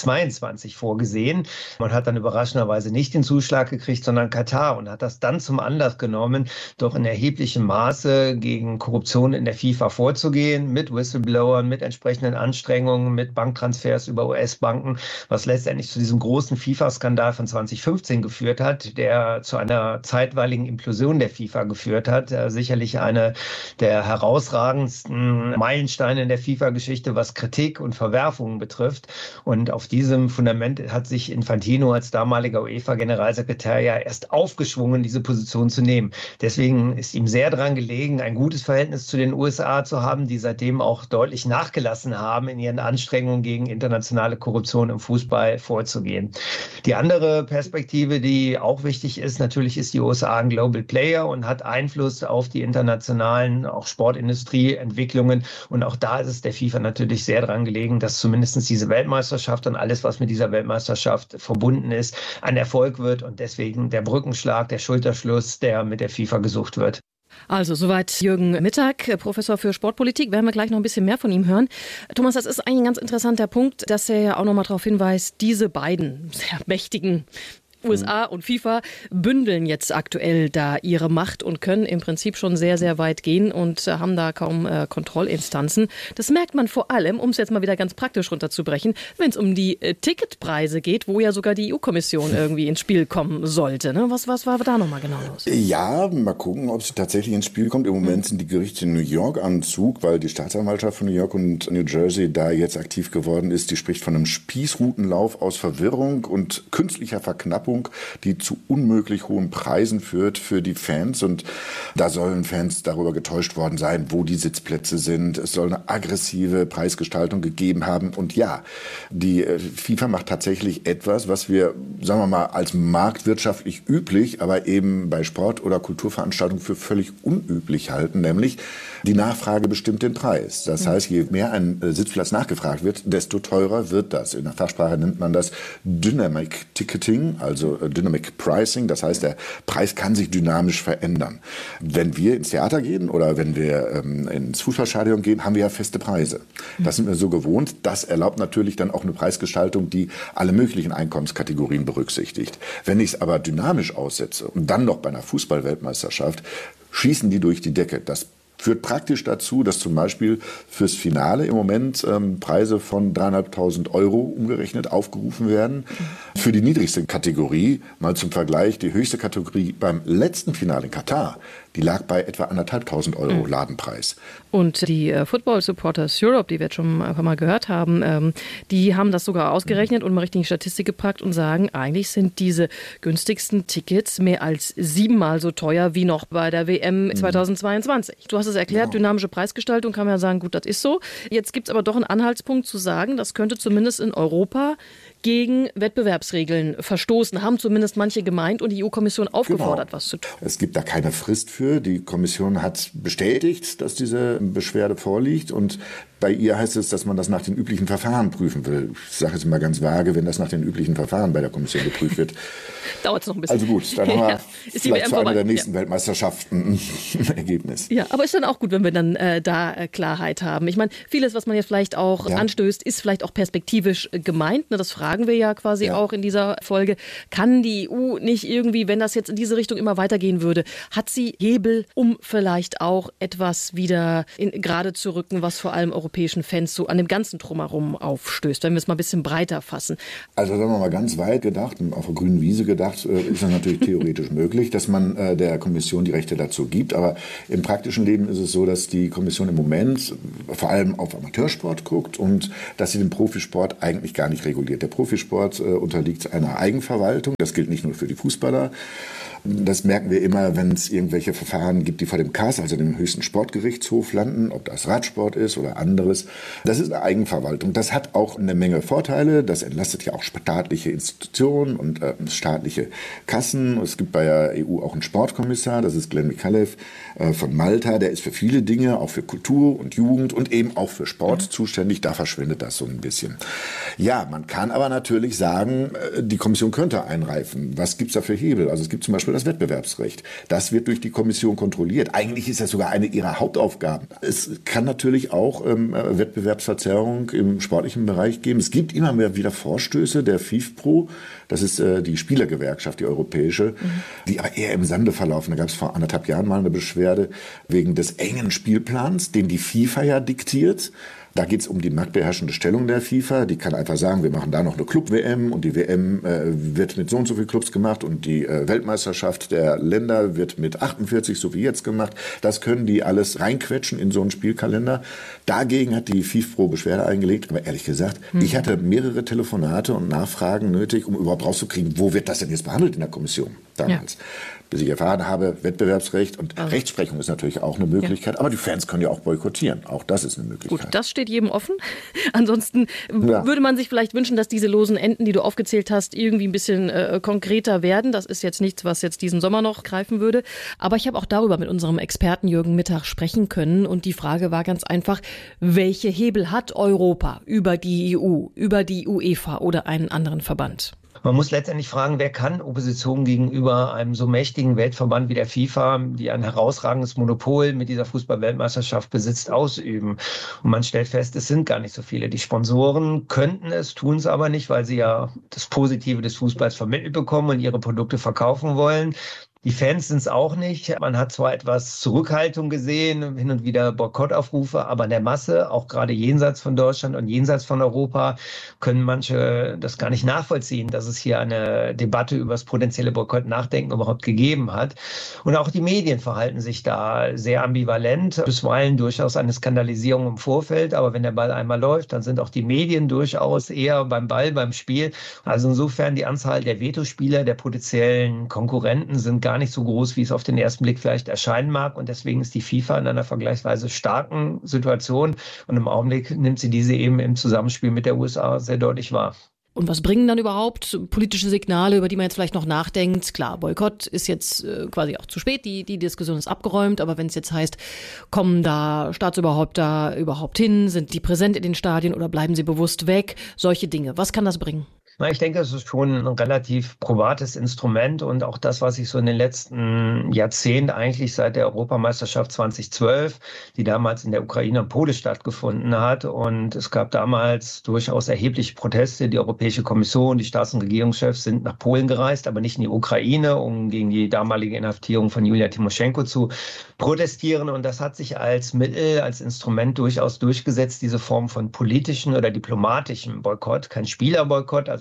P: 2022 vorgesehen. Man hat dann überraschenderweise nicht den Zuschlag gekriegt, sondern Katar und hat das dann zum Anlass genommen, doch in erheblichem Maße gegen Korruption in der FIFA vorzugehen, mit Whistleblowern, mit entsprechenden Anstrengungen, mit Banktransfers über US-Banken, was letztendlich zu diesem großen FIFA-Skandal von 2015 geführt hat, der zu einer zeitweiligen Implosion der FIFA geführt hat. Sicherlich eine der herausragendsten Meilensteine in der FIFA-Geschichte, was Kritik und Verwerfungen betrifft. Und auf diesem Fundament hat sich Infantino als damaliger UEFA-Generalsekretär ja erst aufgeschwungen, diese Position zu nehmen. Deswegen ist ihm sehr daran gelegen, ein gutes Verhältnis zu den USA zu haben, die seitdem auch deutlich nachgelassen haben, in ihren Anstrengungen gegen internationale Korruption im Fußball vorzugehen. Die andere Perspektive, die auch wichtig ist, natürlich ist die USA ein Global Player und hat Einfluss auf die internationalen, auch Sportindustrieentwicklungen. Und auch da ist es der FIFA natürlich sehr daran gelegen, dass zumindest diese Weltmeisterschaft und alles, was mit dieser Weltmeisterschaft verbunden ist, ein Erfolg wird und deswegen der Brückenschlag, der Schulterschluss, der mit der FIFA gesucht wird.
I: Also soweit Jürgen Mittag, Professor für Sportpolitik. Werden wir gleich noch ein bisschen mehr von ihm hören. Thomas, das ist eigentlich ein ganz interessanter Punkt, dass er ja auch noch mal darauf hinweist, diese beiden sehr mächtigen USA und FIFA bündeln jetzt aktuell da ihre Macht und können im Prinzip schon sehr, sehr weit gehen und haben da kaum Kontrollinstanzen. Das merkt man vor allem, um es jetzt mal wieder ganz praktisch runterzubrechen, wenn es um die Ticketpreise geht, wo ja sogar die EU-Kommission irgendwie ins Spiel kommen sollte. Ne? Was war da nochmal genau los?
M: Ja, mal gucken, ob sie tatsächlich ins Spiel kommt. Im Moment sind die Gerichte in New York am Zug, weil die Staatsanwaltschaft von New York und New Jersey da jetzt aktiv geworden ist. Die spricht von einem Spießrutenlauf aus Verwirrung und künstlicher Verknappung, die zu unmöglich hohen Preisen führt für die Fans. Und da sollen Fans darüber getäuscht worden sein, wo die Sitzplätze sind. Es soll eine aggressive Preisgestaltung gegeben haben. Und ja, die FIFA macht tatsächlich etwas, was wir, sagen wir mal, als marktwirtschaftlich üblich, aber eben bei Sport- oder Kulturveranstaltungen für völlig unüblich halten, nämlich die Nachfrage bestimmt den Preis. Das heißt, je mehr ein Sitzplatz nachgefragt wird, desto teurer wird das. In der Fachsprache nennt man das Dynamic Ticketing, also Dynamic Pricing. Das heißt, der Preis kann sich dynamisch verändern. Wenn wir ins Theater gehen oder wenn wir ins Fußballstadion gehen, haben wir ja feste Preise. Das sind wir so gewohnt. Das erlaubt natürlich dann auch eine Preisgestaltung, die alle möglichen Einkommenskategorien berücksichtigt. Wenn ich es aber dynamisch aussetze und dann noch bei einer Fußball-Weltmeisterschaft, schießen die durch die Decke. Das führt praktisch dazu, dass zum Beispiel fürs Finale im Moment Preise von 3.500 € umgerechnet aufgerufen werden. Für die niedrigste Kategorie, mal zum Vergleich, die höchste Kategorie beim letzten Finale in Katar, Die lag bei etwa 1.500 Euro Ladenpreis.
I: Und die Football Supporters Europe, die wir jetzt schon ein paar Mal gehört haben, die haben das sogar ausgerechnet und mal richtig in die Statistik gepackt und sagen, eigentlich sind diese günstigsten Tickets mehr als 7-mal so teuer wie noch bei der WM 2022. Du hast es erklärt, dynamische Preisgestaltung, kann man ja sagen, gut, das ist so. Jetzt gibt es aber doch einen Anhaltspunkt zu sagen, das könnte zumindest in Europa gegen Wettbewerbsregeln verstoßen, haben zumindest manche gemeint und die EU-Kommission aufgefordert, was zu tun.
M: Es gibt da keine Frist für. Die Kommission hat bestätigt, dass diese Beschwerde vorliegt und bei ihr heißt es, dass man das nach den üblichen Verfahren prüfen will. Ich sage jetzt mal ganz vage, wenn das nach den üblichen Verfahren bei der Kommission geprüft wird.
I: Dauert es noch ein bisschen.
M: Also gut, dann haben wir vielleicht zu einer der nächsten Weltmeisterschaften ein Ergebnis.
I: Ja, aber ist dann auch gut, wenn wir dann da Klarheit haben. Ich meine, vieles, was man jetzt vielleicht auch anstößt, ist vielleicht auch perspektivisch gemeint. Ne, das fragen wir ja quasi auch in dieser Folge. Kann die EU nicht irgendwie, wenn das jetzt in diese Richtung immer weitergehen würde, hat sie Hebel, um vielleicht auch etwas wieder gerade zu rücken, was vor allem europäischen Fans so an dem ganzen Drumherum aufstößt, wenn wir es mal ein bisschen breiter fassen?
M: Also sagen wir mal ganz weit gedacht und auf der grünen Wiese gedacht, ist das natürlich theoretisch möglich, dass man der Kommission die Rechte dazu gibt. Aber im praktischen Leben ist es so, dass die Kommission im Moment vor allem auf Amateursport guckt und dass sie den Profisport eigentlich gar nicht reguliert. Der Profisport unterliegt einer Eigenverwaltung. Das gilt nicht nur für die Fußballer. Das merken wir immer, wenn es irgendwelche Verfahren gibt, die vor dem KAS, also dem höchsten Sportgerichtshof, landen, ob das Radsport ist oder anderes. Das ist eine Eigenverwaltung. Das hat auch eine Menge Vorteile. Das entlastet ja auch staatliche Institutionen und staatliche Kassen. Es gibt bei der EU auch einen Sportkommissar, das ist Glenn Micallef von Malta. Der ist für viele Dinge, auch für Kultur und Jugend und eben auch für Sport zuständig. Da verschwindet das so ein bisschen. Ja, man kann aber natürlich sagen, die Kommission könnte eingreifen. Was gibt es da für Hebel? Also es gibt zum Beispiel das Wettbewerbsrecht. Das wird durch die Kommission kontrolliert. Eigentlich ist das sogar eine ihrer Hauptaufgaben. Es kann natürlich auch Wettbewerbsverzerrung im sportlichen Bereich geben. Es gibt immer mehr wieder Vorstöße der FIFPro, das ist die Spielergewerkschaft, die europäische, die aber eher im Sande verlaufen. Da gab es vor 1,5 Jahren mal eine Beschwerde wegen des engen Spielplans, den die FIFA ja diktiert. Da geht es um die marktbeherrschende Stellung der FIFA. Die kann einfach sagen, wir machen da noch eine Club-WM und die WM wird mit so und so vielen Clubs gemacht und die Weltmeisterschaft der Länder wird mit 48, so wie jetzt gemacht. Das können die alles reinquetschen in so einen Spielkalender. Dagegen hat die FIFPro Beschwerde eingelegt. Aber ehrlich gesagt, ich hatte mehrere Telefonate und Nachfragen nötig, um überhaupt rauszukriegen, wo wird das denn jetzt behandelt in der Kommission damals. Ja. Bis ich erfahren habe, Wettbewerbsrecht und Rechtsprechung ist natürlich auch eine Möglichkeit, aber die Fans können ja auch boykottieren. Auch das ist eine Möglichkeit.
I: Gut, das steht jedem offen. Ansonsten würde man sich vielleicht wünschen, dass diese losen Enden, die du aufgezählt hast, irgendwie ein bisschen konkreter werden. Das ist jetzt nichts, was jetzt diesen Sommer noch greifen würde. Aber ich habe auch darüber mit unserem Experten Jürgen Mittag sprechen können. Und die Frage war ganz einfach, welche Hebel hat Europa über die EU, über die UEFA oder einen anderen Verband?
P: Man muss letztendlich fragen, wer kann Opposition gegenüber einem so mächtigen Weltverband wie der FIFA, die ein herausragendes Monopol mit dieser Fußball-Weltmeisterschaft besitzt, ausüben? Und man stellt fest, es sind gar nicht so viele. Die Sponsoren könnten es, tun es aber nicht, weil sie ja das Positive des Fußballs vermittelt bekommen und ihre Produkte verkaufen wollen. Die Fans sind es auch nicht. Man hat zwar etwas Zurückhaltung gesehen, hin und wieder Boykottaufrufe, aber in der Masse, auch gerade jenseits von Deutschland und jenseits von Europa, können manche das gar nicht nachvollziehen, dass es hier eine Debatte über das potenzielle Boykott-Nachdenken überhaupt gegeben hat. Und auch die Medien verhalten sich da sehr ambivalent, bisweilen durchaus eine Skandalisierung im Vorfeld, aber wenn der Ball einmal läuft, dann sind auch die Medien durchaus eher beim Ball, beim Spiel. Also insofern die Anzahl der Vetospieler, der potenziellen Konkurrenten sind gar nicht so groß, wie es auf den ersten Blick vielleicht erscheinen mag. Und deswegen ist die FIFA in einer vergleichsweise starken Situation. Und im Augenblick nimmt sie diese eben im Zusammenspiel mit der USA sehr deutlich wahr.
I: Und was bringen dann überhaupt politische Signale, über die man jetzt vielleicht noch nachdenkt? Klar, Boykott ist jetzt quasi auch zu spät, die Diskussion ist abgeräumt, aber wenn es jetzt heißt, kommen da Staatsoberhäupter überhaupt hin, sind die präsent in den Stadien oder bleiben sie bewusst weg? Solche Dinge, was kann das bringen?
P: Ich denke, es ist schon ein relativ probates Instrument und auch das, was sich so in den letzten Jahrzehnten eigentlich seit der Europameisterschaft 2012, die damals in der Ukraine und Polen stattgefunden hat. Und es gab damals durchaus erhebliche Proteste. Die Europäische Kommission, die Staats- und Regierungschefs sind nach Polen gereist, aber nicht in die Ukraine, um gegen die damalige Inhaftierung von Julia Timoschenko zu protestieren. Und das hat sich als Mittel, als Instrument durchaus durchgesetzt, diese Form von politischen oder diplomatischen Boykott, kein Spielerboykott, also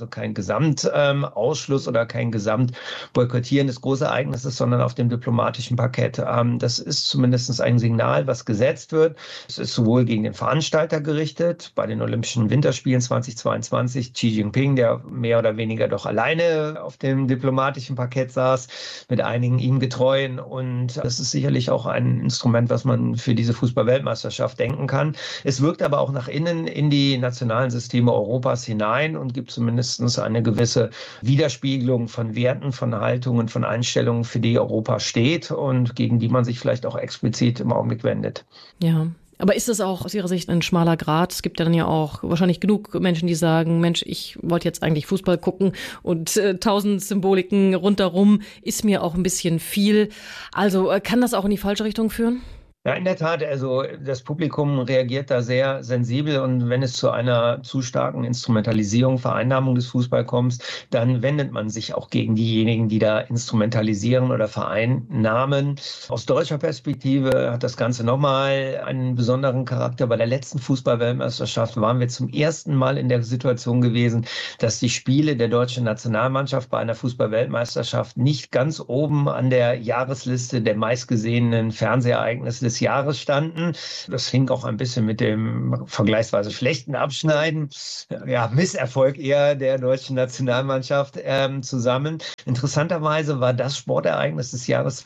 P: also kein Gesamtausschluss oder kein Gesamtboykottieren des Großereignisses, sondern auf dem diplomatischen Parkett. Das ist zumindest ein Signal, was gesetzt wird. Es ist sowohl gegen den Veranstalter gerichtet, bei den Olympischen Winterspielen 2022, Xi Jinping, der mehr oder weniger doch alleine auf dem diplomatischen Parkett saß, mit einigen ihm Getreuen. Und das ist sicherlich auch ein Instrument, was man für diese Fußball-Weltmeisterschaft denken kann. Es wirkt aber auch nach innen in die nationalen Systeme Europas hinein und gibt zumindest eine gewisse Widerspiegelung von Werten, von Haltungen, von Einstellungen, für die Europa steht und gegen die man sich vielleicht auch explizit im Augenblick wendet.
I: Ja. Aber ist das auch aus Ihrer Sicht ein schmaler Grat? Es gibt ja dann ja auch wahrscheinlich genug Menschen, die sagen, Mensch, ich wollte jetzt eigentlich Fußball gucken und 1000 Symboliken rundherum ist mir auch ein bisschen viel. Also kann das auch in die falsche Richtung führen?
P: Ja, in der Tat, also das Publikum reagiert da sehr sensibel und wenn es zu einer zu starken Instrumentalisierung, Vereinnahmung des Fußballs kommt, dann wendet man sich auch gegen diejenigen, die da instrumentalisieren oder vereinnahmen. Aus deutscher Perspektive hat das Ganze nochmal einen besonderen Charakter. Bei der letzten Fußball-Weltmeisterschaft waren wir zum ersten Mal in der Situation gewesen, dass die Spiele der deutschen Nationalmannschaft bei einer Fußball-Weltmeisterschaft nicht ganz oben an der Jahresliste der meistgesehenen Fernsehereignisse des Jahres standen. Das hing auch ein bisschen mit dem vergleichsweise schlechten Abschneiden, Misserfolg eher der deutschen Nationalmannschaft zusammen. Interessanterweise war das Sportereignis des Jahres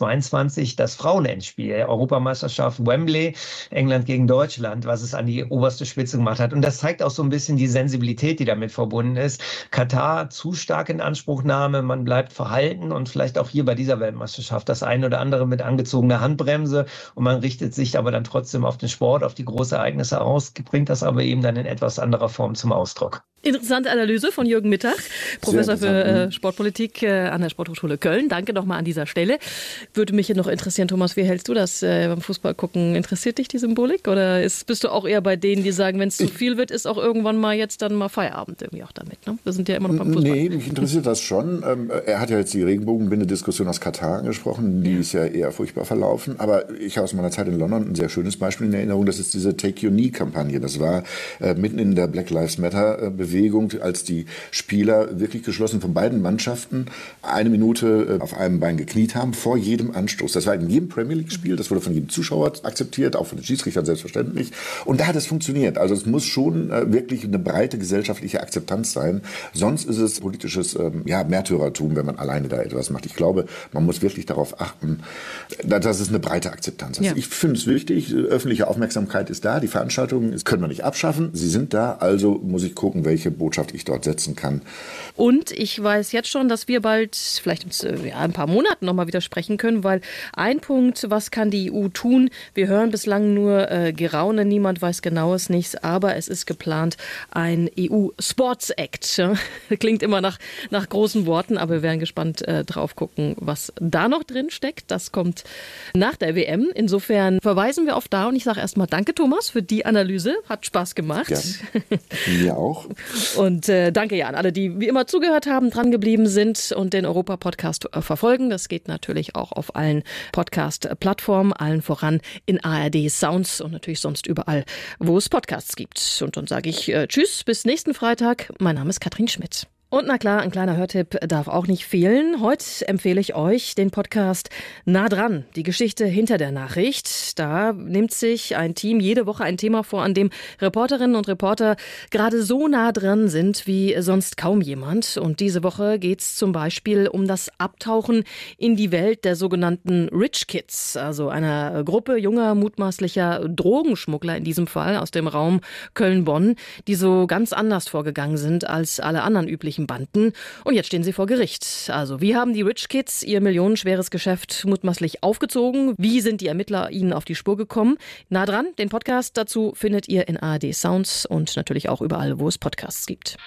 P: 2022 das Frauenendspiel, Europameisterschaft Wembley, England gegen Deutschland, was es an die oberste Spitze gemacht hat. Und das zeigt auch so ein bisschen die Sensibilität, die damit verbunden ist. Katar zu stark in Anspruchnahme, man bleibt verhalten und vielleicht auch hier bei dieser Weltmeisterschaft das eine oder andere mit angezogener Handbremse. Und man richtet sich aber dann trotzdem auf den Sport, auf die Großereignisse aus, bringt das aber eben dann in etwas anderer Form zum Ausdruck.
I: Interessante Analyse von Jürgen Mittag, Professor für Sportpolitik an der Sporthochschule Köln. Danke nochmal an dieser Stelle. Würde mich noch interessieren, Thomas, wie hältst du das beim Fußball gucken? Interessiert dich die Symbolik oder bist du auch eher bei denen, die sagen, wenn es zu viel wird, ist auch irgendwann mal jetzt dann mal Feierabend irgendwie auch damit? Ne? Wir sind ja immer noch beim Fußball.
M: Nee, mich interessiert das schon. Er hat ja jetzt die Regenbogenbinde-Diskussion aus Katar angesprochen. Die ist ja eher furchtbar verlaufen. Aber ich habe aus meiner Zeit in London ein sehr schönes Beispiel in Erinnerung. Das ist diese Take Your Knee-Kampagne. Das war mitten in der Black Lives Matter-Bewegung, als die Spieler wirklich geschlossen von beiden Mannschaften 1 Minute auf einem Bein gekniet haben, vor jedem Anstoß. Das war in jedem Premier League-Spiel, das wurde von jedem Zuschauer akzeptiert, auch von den Schiedsrichtern selbstverständlich. Und da hat es funktioniert. Also es muss schon wirklich eine breite gesellschaftliche Akzeptanz sein. Sonst ist es politisches Märtyrertum, wenn man alleine da etwas macht. Ich glaube, man muss wirklich darauf achten, dass es eine breite Akzeptanz ist. Ja. Ich finde es wichtig, öffentliche Aufmerksamkeit ist da, die Veranstaltungen können wir nicht abschaffen, sie sind da, also muss ich gucken, welche Botschaft ich dort setzen kann.
I: Und ich weiß jetzt schon, dass wir bald, vielleicht in ein paar Monaten nochmal wieder sprechen können, weil ein Punkt, was kann die EU tun? Wir hören bislang nur Geraune, niemand weiß genaues nichts, aber es ist geplant ein EU-Sports Act. Klingt immer nach großen Worten, aber wir werden gespannt drauf gucken, was da noch drin steckt. Das kommt nach der WM. Insofern verweisen wir auf da und ich sage erstmal danke, Thomas, für die Analyse. Hat Spaß gemacht.
M: Gerne. Mir auch.
I: Und danke ja an alle, die wie immer zugehört haben, dran geblieben sind und den Europa-Podcast verfolgen. Das geht natürlich auch auf allen Podcast-Plattformen, allen voran in ARD Sounds und natürlich sonst überall, wo es Podcasts gibt. Und dann sage ich Tschüss, bis nächsten Freitag. Mein Name ist Katrin Schmidt. Und na klar, ein kleiner Hörtipp darf auch nicht fehlen. Heute empfehle ich euch den Podcast Nah dran, die Geschichte hinter der Nachricht. Da nimmt sich ein Team jede Woche ein Thema vor, an dem Reporterinnen und Reporter gerade so nah dran sind wie sonst kaum jemand. Und diese Woche geht es zum Beispiel um das Abtauchen in die Welt der sogenannten Rich Kids, also einer Gruppe junger, mutmaßlicher Drogenschmuggler in diesem Fall aus dem Raum Köln-Bonn, die so ganz anders vorgegangen sind als alle anderen üblichen Banden. Und jetzt stehen sie vor Gericht. Also wie haben die Rich Kids ihr millionenschweres Geschäft mutmaßlich aufgezogen? Wie sind die Ermittler ihnen auf die Spur gekommen? Nah dran, den Podcast dazu findet ihr in ARD Sounds und natürlich auch überall, wo es Podcasts gibt.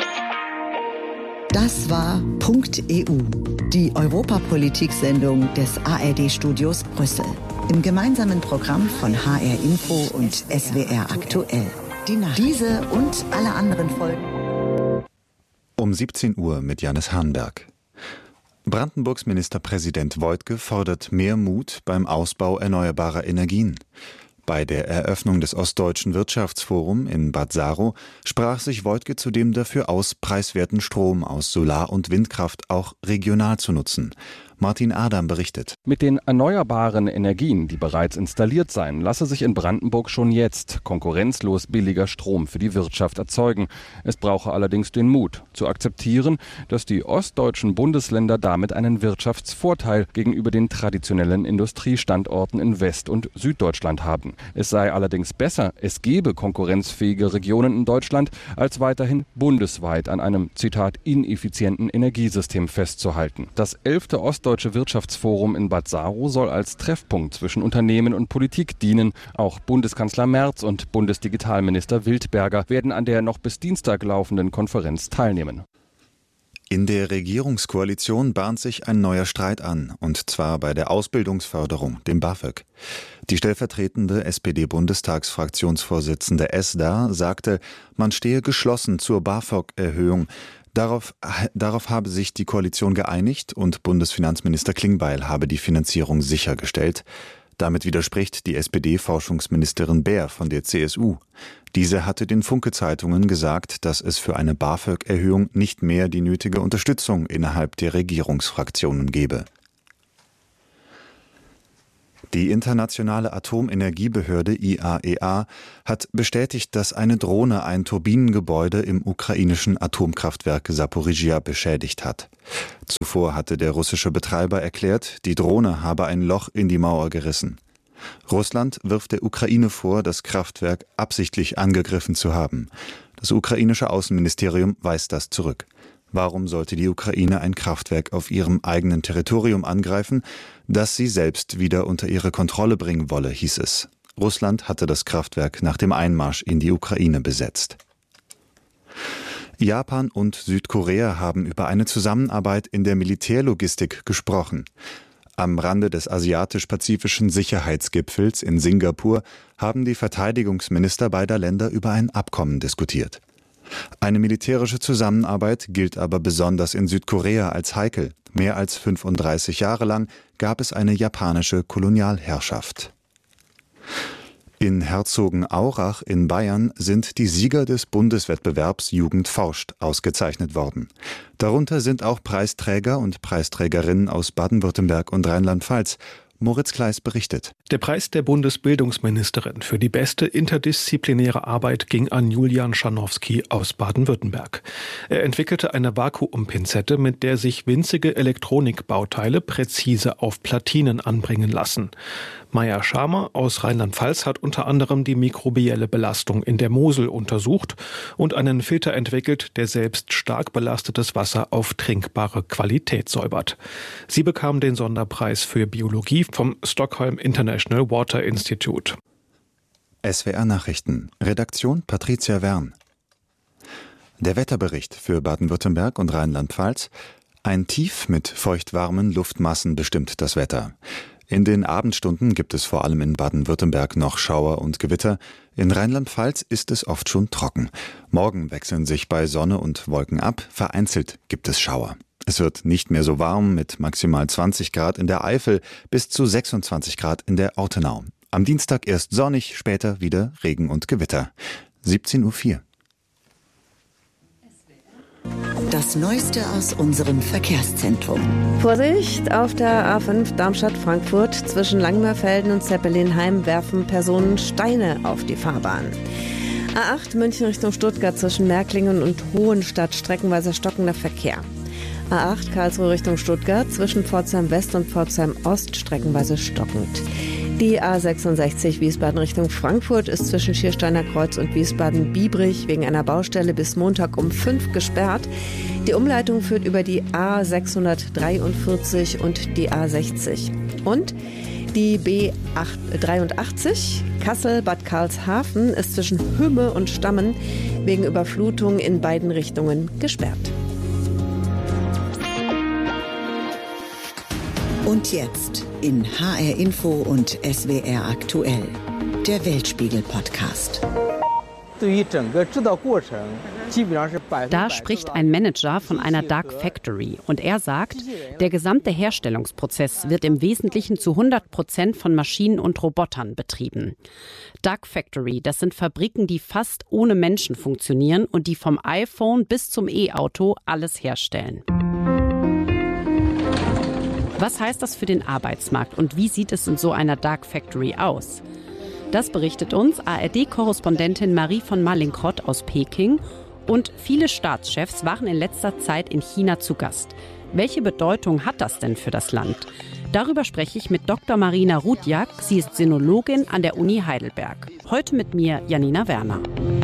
D: Das war .eu, die Europapolitik-Sendung des ARD-Studios Brüssel. Im gemeinsamen Programm von HR Info und SWR aktuell. Diese und alle anderen Folgen.
Q: Um 17 Uhr mit Jannis Hahnberg. Brandenburgs Ministerpräsident Woidke fordert mehr Mut beim Ausbau erneuerbarer Energien. Bei der Eröffnung des Ostdeutschen Wirtschaftsforums in Bad Saro sprach sich Woidke zudem dafür aus, preiswerten Strom aus Solar- und Windkraft auch regional zu nutzen. Martin Adam berichtet.
R: Mit den erneuerbaren Energien, die bereits installiert seien, lasse sich in Brandenburg schon jetzt konkurrenzlos billiger Strom für die Wirtschaft erzeugen. Es brauche allerdings den Mut, zu akzeptieren, dass die ostdeutschen Bundesländer damit einen Wirtschaftsvorteil gegenüber den traditionellen Industriestandorten in West- und Süddeutschland haben. Es sei allerdings besser, es gebe konkurrenzfähige Regionen in Deutschland, als weiterhin bundesweit an einem, Zitat, ineffizienten Energiesystem festzuhalten. Das 11. Ostdeutsche Wirtschaftsforum in Bad Saro soll als Treffpunkt zwischen Unternehmen und Politik dienen. Auch Bundeskanzler Merz und Bundesdigitalminister Wildberger werden an der noch bis Dienstag laufenden Konferenz teilnehmen.
Q: In der Regierungskoalition bahnt sich ein neuer Streit an, und zwar bei der Ausbildungsförderung, dem BAföG. Die stellvertretende SPD-Bundestagsfraktionsvorsitzende Esda sagte, man stehe geschlossen zur BAföG-Erhöhung. Darauf habe sich die Koalition geeinigt und Bundesfinanzminister Klingbeil habe die Finanzierung sichergestellt. Damit widerspricht die SPD-Forschungsministerin Baer von der CSU. Diese hatte den Funke-Zeitungen gesagt, dass es für eine BAföG-Erhöhung nicht mehr die nötige Unterstützung innerhalb der Regierungsfraktionen gebe. Die internationale Atomenergiebehörde IAEA hat bestätigt, dass eine Drohne ein Turbinengebäude im ukrainischen Atomkraftwerk Saporizhzhia beschädigt hat. Zuvor hatte der russische Betreiber erklärt, die Drohne habe ein Loch in die Mauer gerissen. Russland wirft der Ukraine vor, das Kraftwerk absichtlich angegriffen zu haben. Das ukrainische Außenministerium weist das zurück. Warum sollte die Ukraine ein Kraftwerk auf ihrem eigenen Territorium angreifen, das sie selbst wieder unter ihre Kontrolle bringen wolle, hieß es. Russland hatte das Kraftwerk nach dem Einmarsch in die Ukraine besetzt. Japan und Südkorea haben über eine Zusammenarbeit in der Militärlogistik gesprochen. Am Rande des asiatisch-pazifischen Sicherheitsgipfels in Singapur haben die Verteidigungsminister beider Länder über ein Abkommen diskutiert. Eine militärische Zusammenarbeit gilt aber besonders in Südkorea als heikel. Mehr als 35 Jahre lang gab es eine japanische Kolonialherrschaft. In Herzogenaurach in Bayern sind die Sieger des Bundeswettbewerbs Jugend forscht ausgezeichnet worden. Darunter sind auch Preisträger und Preisträgerinnen aus Baden-Württemberg und Rheinland-Pfalz. Moritz Kleis berichtet.
S: Der Preis der Bundesbildungsministerin für die beste interdisziplinäre Arbeit ging an Julian Scharnowski aus Baden-Württemberg. Er entwickelte eine Vakuumpinzette, mit der sich winzige Elektronikbauteile präzise auf Platinen anbringen lassen. Maya Schamer aus Rheinland-Pfalz hat unter anderem die mikrobielle Belastung in der Mosel untersucht und einen Filter entwickelt, der selbst stark belastetes Wasser auf trinkbare Qualität säubert. Sie bekam den Sonderpreis für Biologie vom Stockholm International Water Institute.
Q: SWR Nachrichten. Redaktion Patricia Wern. Der Wetterbericht für Baden-Württemberg und Rheinland-Pfalz. Ein Tief mit feuchtwarmen Luftmassen bestimmt das Wetter. In den Abendstunden gibt es vor allem in Baden-Württemberg noch Schauer und Gewitter. In Rheinland-Pfalz ist es oft schon trocken. Morgen wechseln sich bei Sonne und Wolken ab. Vereinzelt gibt es Schauer. Es wird nicht mehr so warm mit maximal 20 Grad in der Eifel bis zu 26 Grad in der Ortenau. Am Dienstag erst sonnig, später wieder Regen und Gewitter. 17:04 Uhr.
D: Das Neueste aus unserem Verkehrszentrum.
F: Vorsicht, auf der A5 Darmstadt-Frankfurt zwischen Langmerfelden und Zeppelinheim werfen Personen Steine auf die Fahrbahn. A8 München Richtung Stuttgart zwischen Märklingen und Hohenstadt streckenweise stockender Verkehr. A8 Karlsruhe Richtung Stuttgart zwischen Pforzheim West und Pforzheim Ost streckenweise stockend. Die A66 Wiesbaden Richtung Frankfurt ist zwischen Schiersteiner Kreuz und Wiesbaden-Biebrich wegen einer Baustelle bis Montag um 5 gesperrt. Die Umleitung führt über die A643 und die A60. Und die B83 Kassel-Bad Karlshafen ist zwischen Hümme und Stammen wegen Überflutung in beiden Richtungen gesperrt.
D: Und jetzt in HR Info und SWR aktuell, der Weltspiegel-Podcast.
T: Da spricht ein Manager von einer Dark Factory und er sagt, der gesamte Herstellungsprozess wird im Wesentlichen zu 100% von Maschinen und Robotern betrieben. Dark Factory, das sind Fabriken, die fast ohne Menschen funktionieren und die vom iPhone bis zum E-Auto alles herstellen. Was heißt das für den Arbeitsmarkt und wie sieht es in so einer Dark Factory aus? Das berichtet uns ARD-Korrespondentin Marie von Mallinckrodt aus Peking. Und viele Staatschefs waren in letzter Zeit in China zu Gast. Welche Bedeutung hat das denn für das Land? Darüber spreche ich mit Dr. Marina Rudjak. Sie ist Sinologin an der Uni Heidelberg. Heute mit mir Janina Werner.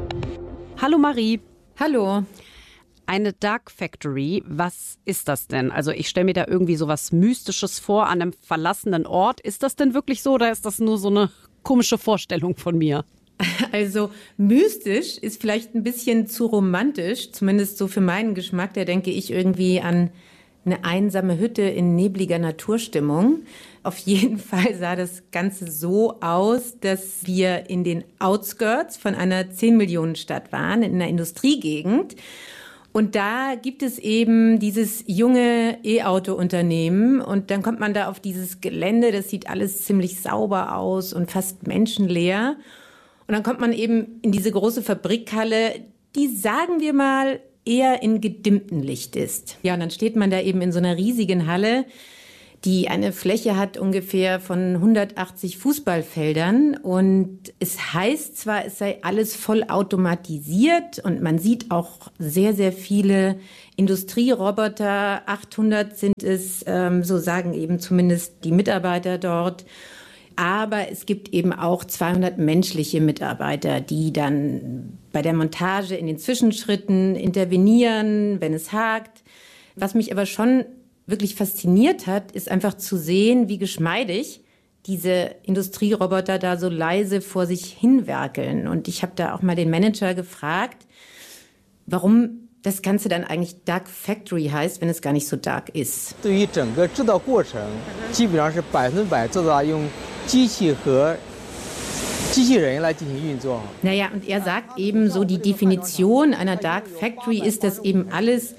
T: Hallo Marie.
B: Hallo.
T: Eine Dark Factory, was ist das denn? Also ich stelle mir da irgendwie so was Mystisches vor an einem verlassenen Ort. Ist das denn wirklich so oder ist das nur so eine komische Vorstellung von mir?
B: Also mystisch ist vielleicht ein bisschen zu romantisch, zumindest so für meinen Geschmack. Da denke ich irgendwie an eine einsame Hütte in nebliger Naturstimmung. Auf jeden Fall sah das Ganze so aus, dass wir in den Outskirts von einer 10-Millionen-Stadt waren, in einer Industriegegend. Und da gibt es eben dieses junge E-Auto-Unternehmen und dann kommt man da auf dieses Gelände, das sieht alles ziemlich sauber aus und fast menschenleer. Und dann kommt man eben in diese große Fabrikhalle, die, sagen wir mal, eher in gedimmtem Licht ist. Ja, und dann steht man da eben in so einer riesigen Halle, die eine Fläche hat ungefähr von 180 Fußballfeldern. Und es heißt zwar, es sei alles voll automatisiert und man sieht auch sehr, sehr viele Industrieroboter. 800 sind es, so sagen eben zumindest die Mitarbeiter dort. Aber es gibt eben auch 200 menschliche Mitarbeiter, die dann bei der Montage in den Zwischenschritten intervenieren, wenn es hakt. Was mich aber schon wirklich fasziniert hat, ist einfach zu sehen, wie geschmeidig diese Industrieroboter da so leise vor sich hinwerkeln. Und ich habe da auch mal den Manager gefragt, warum das Ganze dann eigentlich Dark Factory heißt, wenn es gar nicht so dark ist. Naja, und er sagt eben so, die Definition einer Dark Factory ist, dass eben alles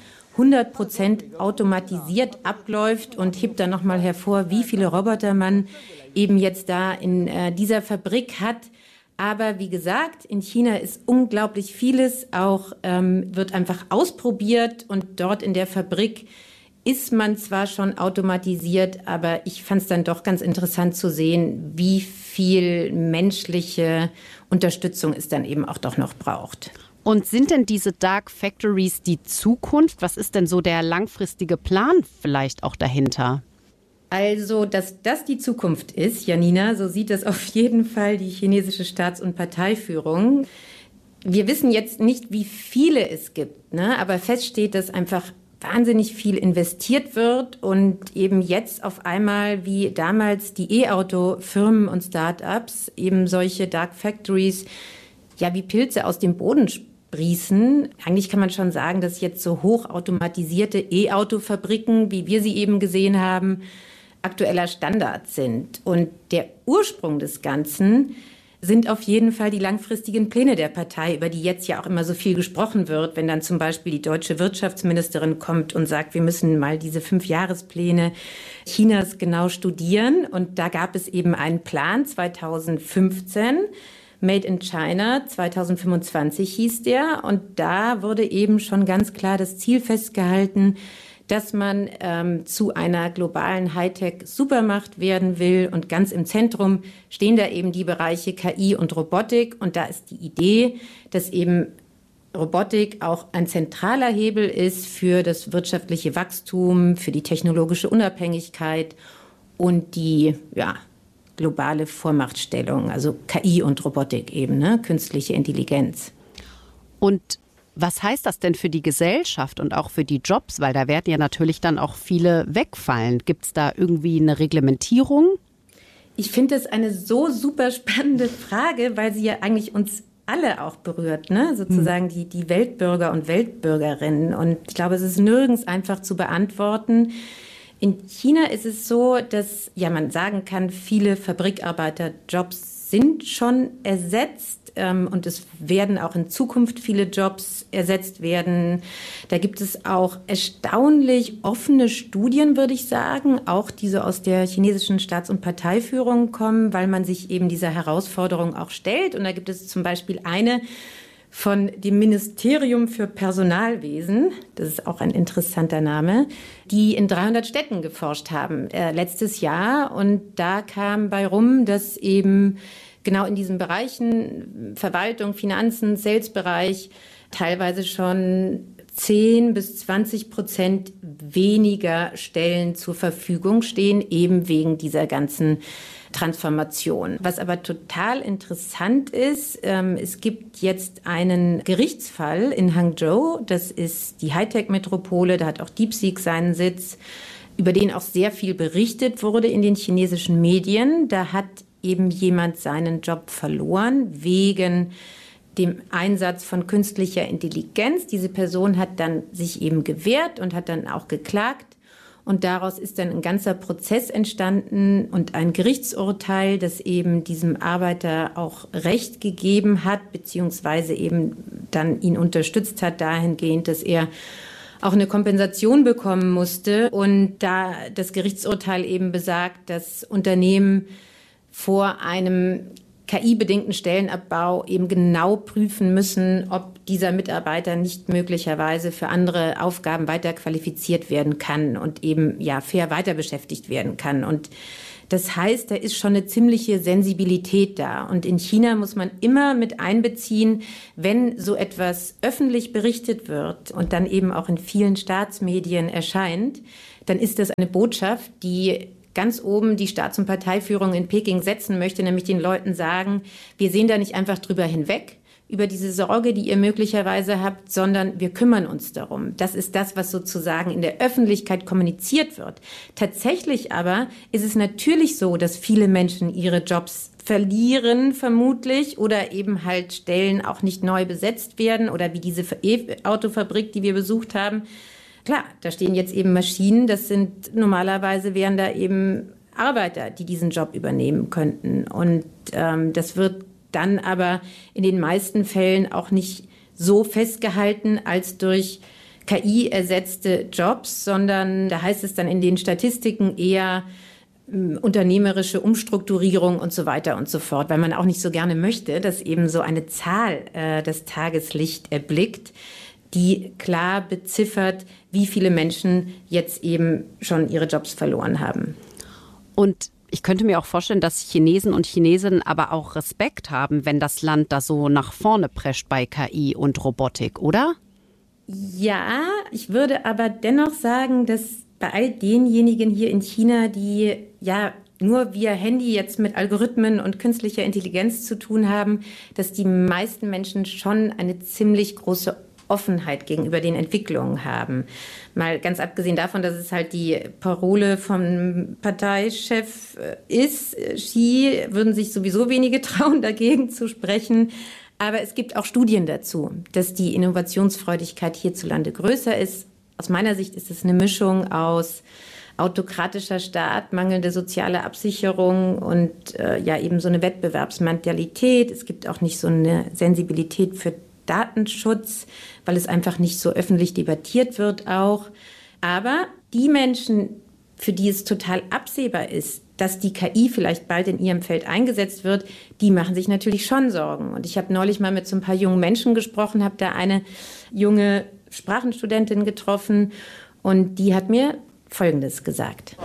B: 100% automatisiert abläuft und hebt dann nochmal hervor, wie viele Roboter man eben jetzt da in dieser Fabrik hat. Aber wie gesagt, in China ist unglaublich vieles, auch wird einfach ausprobiert und dort in der Fabrik ist man zwar schon automatisiert, aber ich fand es dann doch ganz interessant zu sehen, wie viel menschliche Unterstützung es dann eben auch doch noch braucht.
T: Und sind denn diese Dark Factories die Zukunft? Was ist denn so der langfristige Plan vielleicht auch dahinter?
B: Also, dass das die Zukunft ist, Janina, so sieht das auf jeden Fall die chinesische Staats- und Parteiführung. Wir wissen jetzt nicht, wie viele es gibt, ne? Aber fest steht, dass einfach wahnsinnig viel investiert wird und eben jetzt auf einmal wie damals die E-Auto-Firmen und Start-ups eben solche Dark Factories ja wie Pilze aus dem Boden sprießen. Eigentlich kann man schon sagen, dass jetzt so hochautomatisierte E-Auto-Fabriken, wie wir sie eben gesehen haben, aktueller Standard sind. Und der Ursprung des Ganzen sind auf jeden Fall die langfristigen Pläne der Partei, über die jetzt ja auch immer so viel gesprochen wird, wenn dann zum Beispiel die deutsche Wirtschaftsministerin kommt und sagt, wir müssen mal diese 5-Jahrespläne Chinas genau studieren. Und da gab es eben einen Plan 2015, Made in China 2025 hieß der. Und da wurde eben schon ganz klar das Ziel festgehalten, dass man zu einer globalen Hightech-Supermacht werden will. Und ganz im Zentrum stehen da eben die Bereiche KI und Robotik. Und da ist die Idee, dass eben Robotik auch ein zentraler Hebel ist für das wirtschaftliche Wachstum, für die technologische Unabhängigkeit und die globale Vormachtstellung, also KI und Robotik eben, ne? Künstliche Intelligenz.
T: Und was heißt das denn für die Gesellschaft und auch für die Jobs? Weil da werden ja natürlich dann auch viele wegfallen. Gibt es da irgendwie eine Reglementierung?
B: Ich finde das eine so super spannende Frage, weil sie ja eigentlich uns alle auch berührt, ne? Sozusagen die Weltbürger und Weltbürgerinnen. Und ich glaube, es ist nirgends einfach zu beantworten. In China ist es so, dass man sagen kann, viele Fabrikarbeiterjobs sind schon ersetzt.
U: und es werden auch in Zukunft viele Jobs ersetzt werden. Da gibt es auch erstaunlich offene Studien, würde ich sagen, auch die so aus der chinesischen Staats- und Parteiführung kommen, weil man sich eben dieser Herausforderung auch stellt. Und da gibt es zum Beispiel eine von dem Ministerium für Personalwesen, das ist auch ein interessanter Name, die in 300 Städten geforscht haben letztes Jahr. Und da kam bei rum, dass eben genau in diesen Bereichen Verwaltung, Finanzen, Sales-Bereich teilweise schon 10-20% weniger Stellen zur Verfügung stehen, eben wegen dieser ganzen Transformation. Was aber total interessant ist, es gibt jetzt einen Gerichtsfall in Hangzhou, das ist die Hightech-Metropole, da hat auch DeepSeek seinen Sitz, über den auch sehr viel berichtet wurde in den chinesischen Medien. Da hat eben jemand seinen Job verloren wegen dem Einsatz von künstlicher Intelligenz. Diese Person hat dann sich eben gewehrt und hat dann auch geklagt. Und daraus ist dann ein ganzer Prozess entstanden und ein Gerichtsurteil, das eben diesem Arbeiter auch Recht gegeben hat, beziehungsweise eben dann ihn unterstützt hat dahingehend, dass er auch eine Kompensation bekommen musste. Und da das Gerichtsurteil eben besagt, dass Unternehmen vor einem KI-bedingten Stellenabbau eben genau prüfen müssen, ob dieser Mitarbeiter nicht möglicherweise für andere Aufgaben weiter qualifiziert werden kann und eben fair weiter beschäftigt werden kann. Und das heißt, da ist schon eine ziemliche Sensibilität da. Und in China muss man immer mit einbeziehen, wenn so etwas öffentlich berichtet wird und dann eben auch in vielen Staatsmedien erscheint, dann ist das eine Botschaft, die ganz oben die Staats- und Parteiführung in Peking setzen möchte, nämlich den Leuten sagen, wir sehen da nicht einfach drüber hinweg, über diese Sorge, die ihr möglicherweise habt, sondern wir kümmern uns darum. Das ist das, was sozusagen in der Öffentlichkeit kommuniziert wird. Tatsächlich aber ist es natürlich so, dass viele Menschen ihre Jobs verlieren vermutlich oder eben halt Stellen auch nicht neu besetzt werden oder wie diese E-Autofabrik, die wir besucht haben. Klar, da stehen jetzt eben Maschinen, normalerweise wären da eben Arbeiter, die diesen Job übernehmen könnten. Und das wird dann aber in den meisten Fällen auch nicht so festgehalten als durch KI ersetzte Jobs, sondern da heißt es dann in den Statistiken eher unternehmerische Umstrukturierung und so weiter und so fort, weil man auch nicht so gerne möchte, dass eben so eine Zahl das Tageslicht erblickt, die klar beziffert, wie viele Menschen jetzt eben schon ihre Jobs verloren haben.
T: Und ich könnte mir auch vorstellen, dass Chinesen und Chinesinnen aber auch Respekt haben, wenn das Land da so nach vorne prescht bei KI und Robotik, oder?
U: Ja, ich würde aber dennoch sagen, dass bei all denjenigen hier in China, die nur via Handy jetzt mit Algorithmen und künstlicher Intelligenz zu tun haben, dass die meisten Menschen schon eine ziemlich große Offenheit gegenüber den Entwicklungen haben. Mal ganz abgesehen davon, dass es halt die Parole vom Parteichef ist. Xi würden sich sowieso wenige trauen, dagegen zu sprechen. Aber es gibt auch Studien dazu, dass die Innovationsfreudigkeit hierzulande größer ist. Aus meiner Sicht ist es eine Mischung aus autokratischer Staat, mangelnde soziale Absicherung und eben so eine Wettbewerbsmentalität. Es gibt auch nicht so eine Sensibilität für Datenschutz, weil es einfach nicht so öffentlich debattiert wird auch. Aber die Menschen, für die es total absehbar ist, dass die KI vielleicht bald in ihrem Feld eingesetzt wird, die machen sich natürlich schon Sorgen. Und ich habe neulich mal mit so ein paar jungen Menschen gesprochen, habe da eine junge Sprachenstudentin getroffen und die hat mir Folgendes gesagt.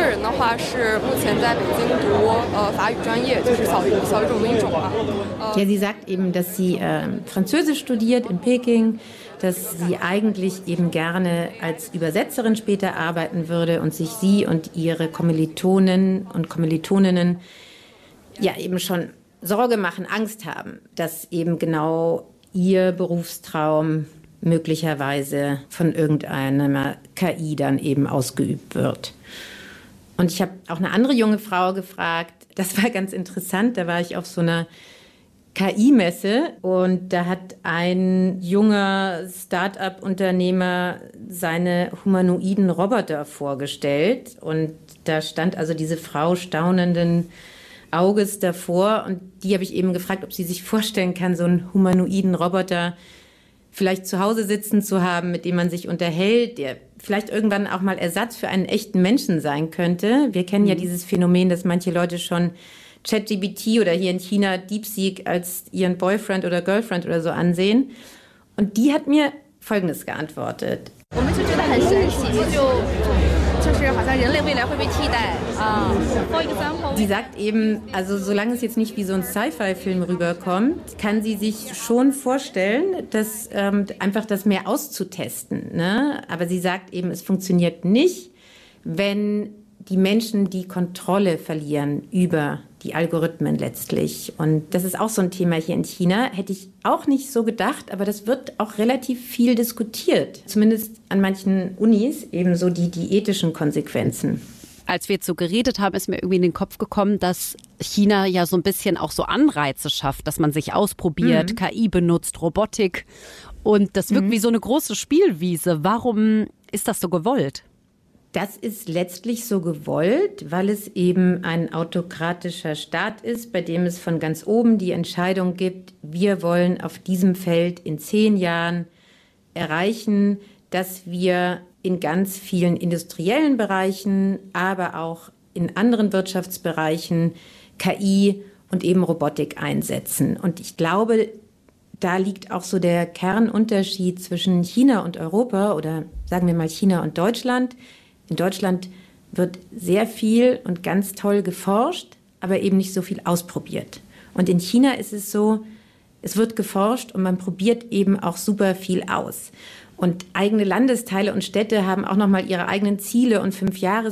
U: Ja, sie sagt eben, dass sie Französisch studiert in Peking, dass sie eigentlich eben gerne als Übersetzerin später arbeiten würde und sich sie und ihre Kommilitonen und Kommilitoninnen eben schon Sorge machen, Angst haben, dass eben genau ihr Berufstraum möglicherweise von irgendeiner KI dann eben ausgeübt wird. Und ich habe auch eine andere junge Frau gefragt, das war ganz interessant, da war ich auf so einer KI-Messe und da hat ein junger Start-up-Unternehmer seine humanoiden Roboter vorgestellt und da stand also diese Frau staunenden Auges davor. Und die habe ich eben gefragt, ob sie sich vorstellen kann, so einen humanoiden Roboter vielleicht zu Hause sitzen zu haben, mit dem man sich unterhält, der vielleicht irgendwann auch mal Ersatz für einen echten Menschen sein könnte. Wir kennen ja dieses Phänomen, dass manche Leute schon ChatGPT oder hier in China DeepSeek als ihren Boyfriend oder Girlfriend oder so ansehen. Und die hat mir Folgendes geantwortet. Sie sagt eben, also solange es jetzt nicht wie so ein Sci-Fi-Film rüberkommt, kann sie sich schon vorstellen, dass einfach das mehr auszutesten. Ne? Aber sie sagt eben, es funktioniert nicht, wenn die Menschen die Kontrolle verlieren über die Algorithmen letztlich. Und das ist auch so ein Thema hier in China. Hätte ich auch nicht so gedacht, aber das wird auch relativ viel diskutiert. Zumindest an manchen Unis, ebenso die ethischen Konsequenzen.
T: Als wir jetzt so geredet haben, ist mir irgendwie in den Kopf gekommen, dass China ja so ein bisschen auch so Anreize schafft, dass man sich ausprobiert, KI benutzt, Robotik. Und das wirkt wie so eine große Spielwiese. Warum ist das so gewollt?
U: Das ist letztlich so gewollt, weil es eben ein autokratischer Staat ist, bei dem es von ganz oben die Entscheidung gibt, wir wollen auf diesem Feld in 10 Jahren erreichen, dass wir in ganz vielen industriellen Bereichen, aber auch in anderen Wirtschaftsbereichen KI und eben Robotik einsetzen. Und ich glaube, da liegt auch so der Kernunterschied zwischen China und Europa oder sagen wir mal China und Deutschland. In Deutschland wird sehr viel und ganz toll geforscht, aber eben nicht so viel ausprobiert. Und in China ist es so, es wird geforscht und man probiert eben auch super viel aus. Und eigene Landesteile und Städte haben auch noch mal ihre eigenen Ziele und 5-Jahres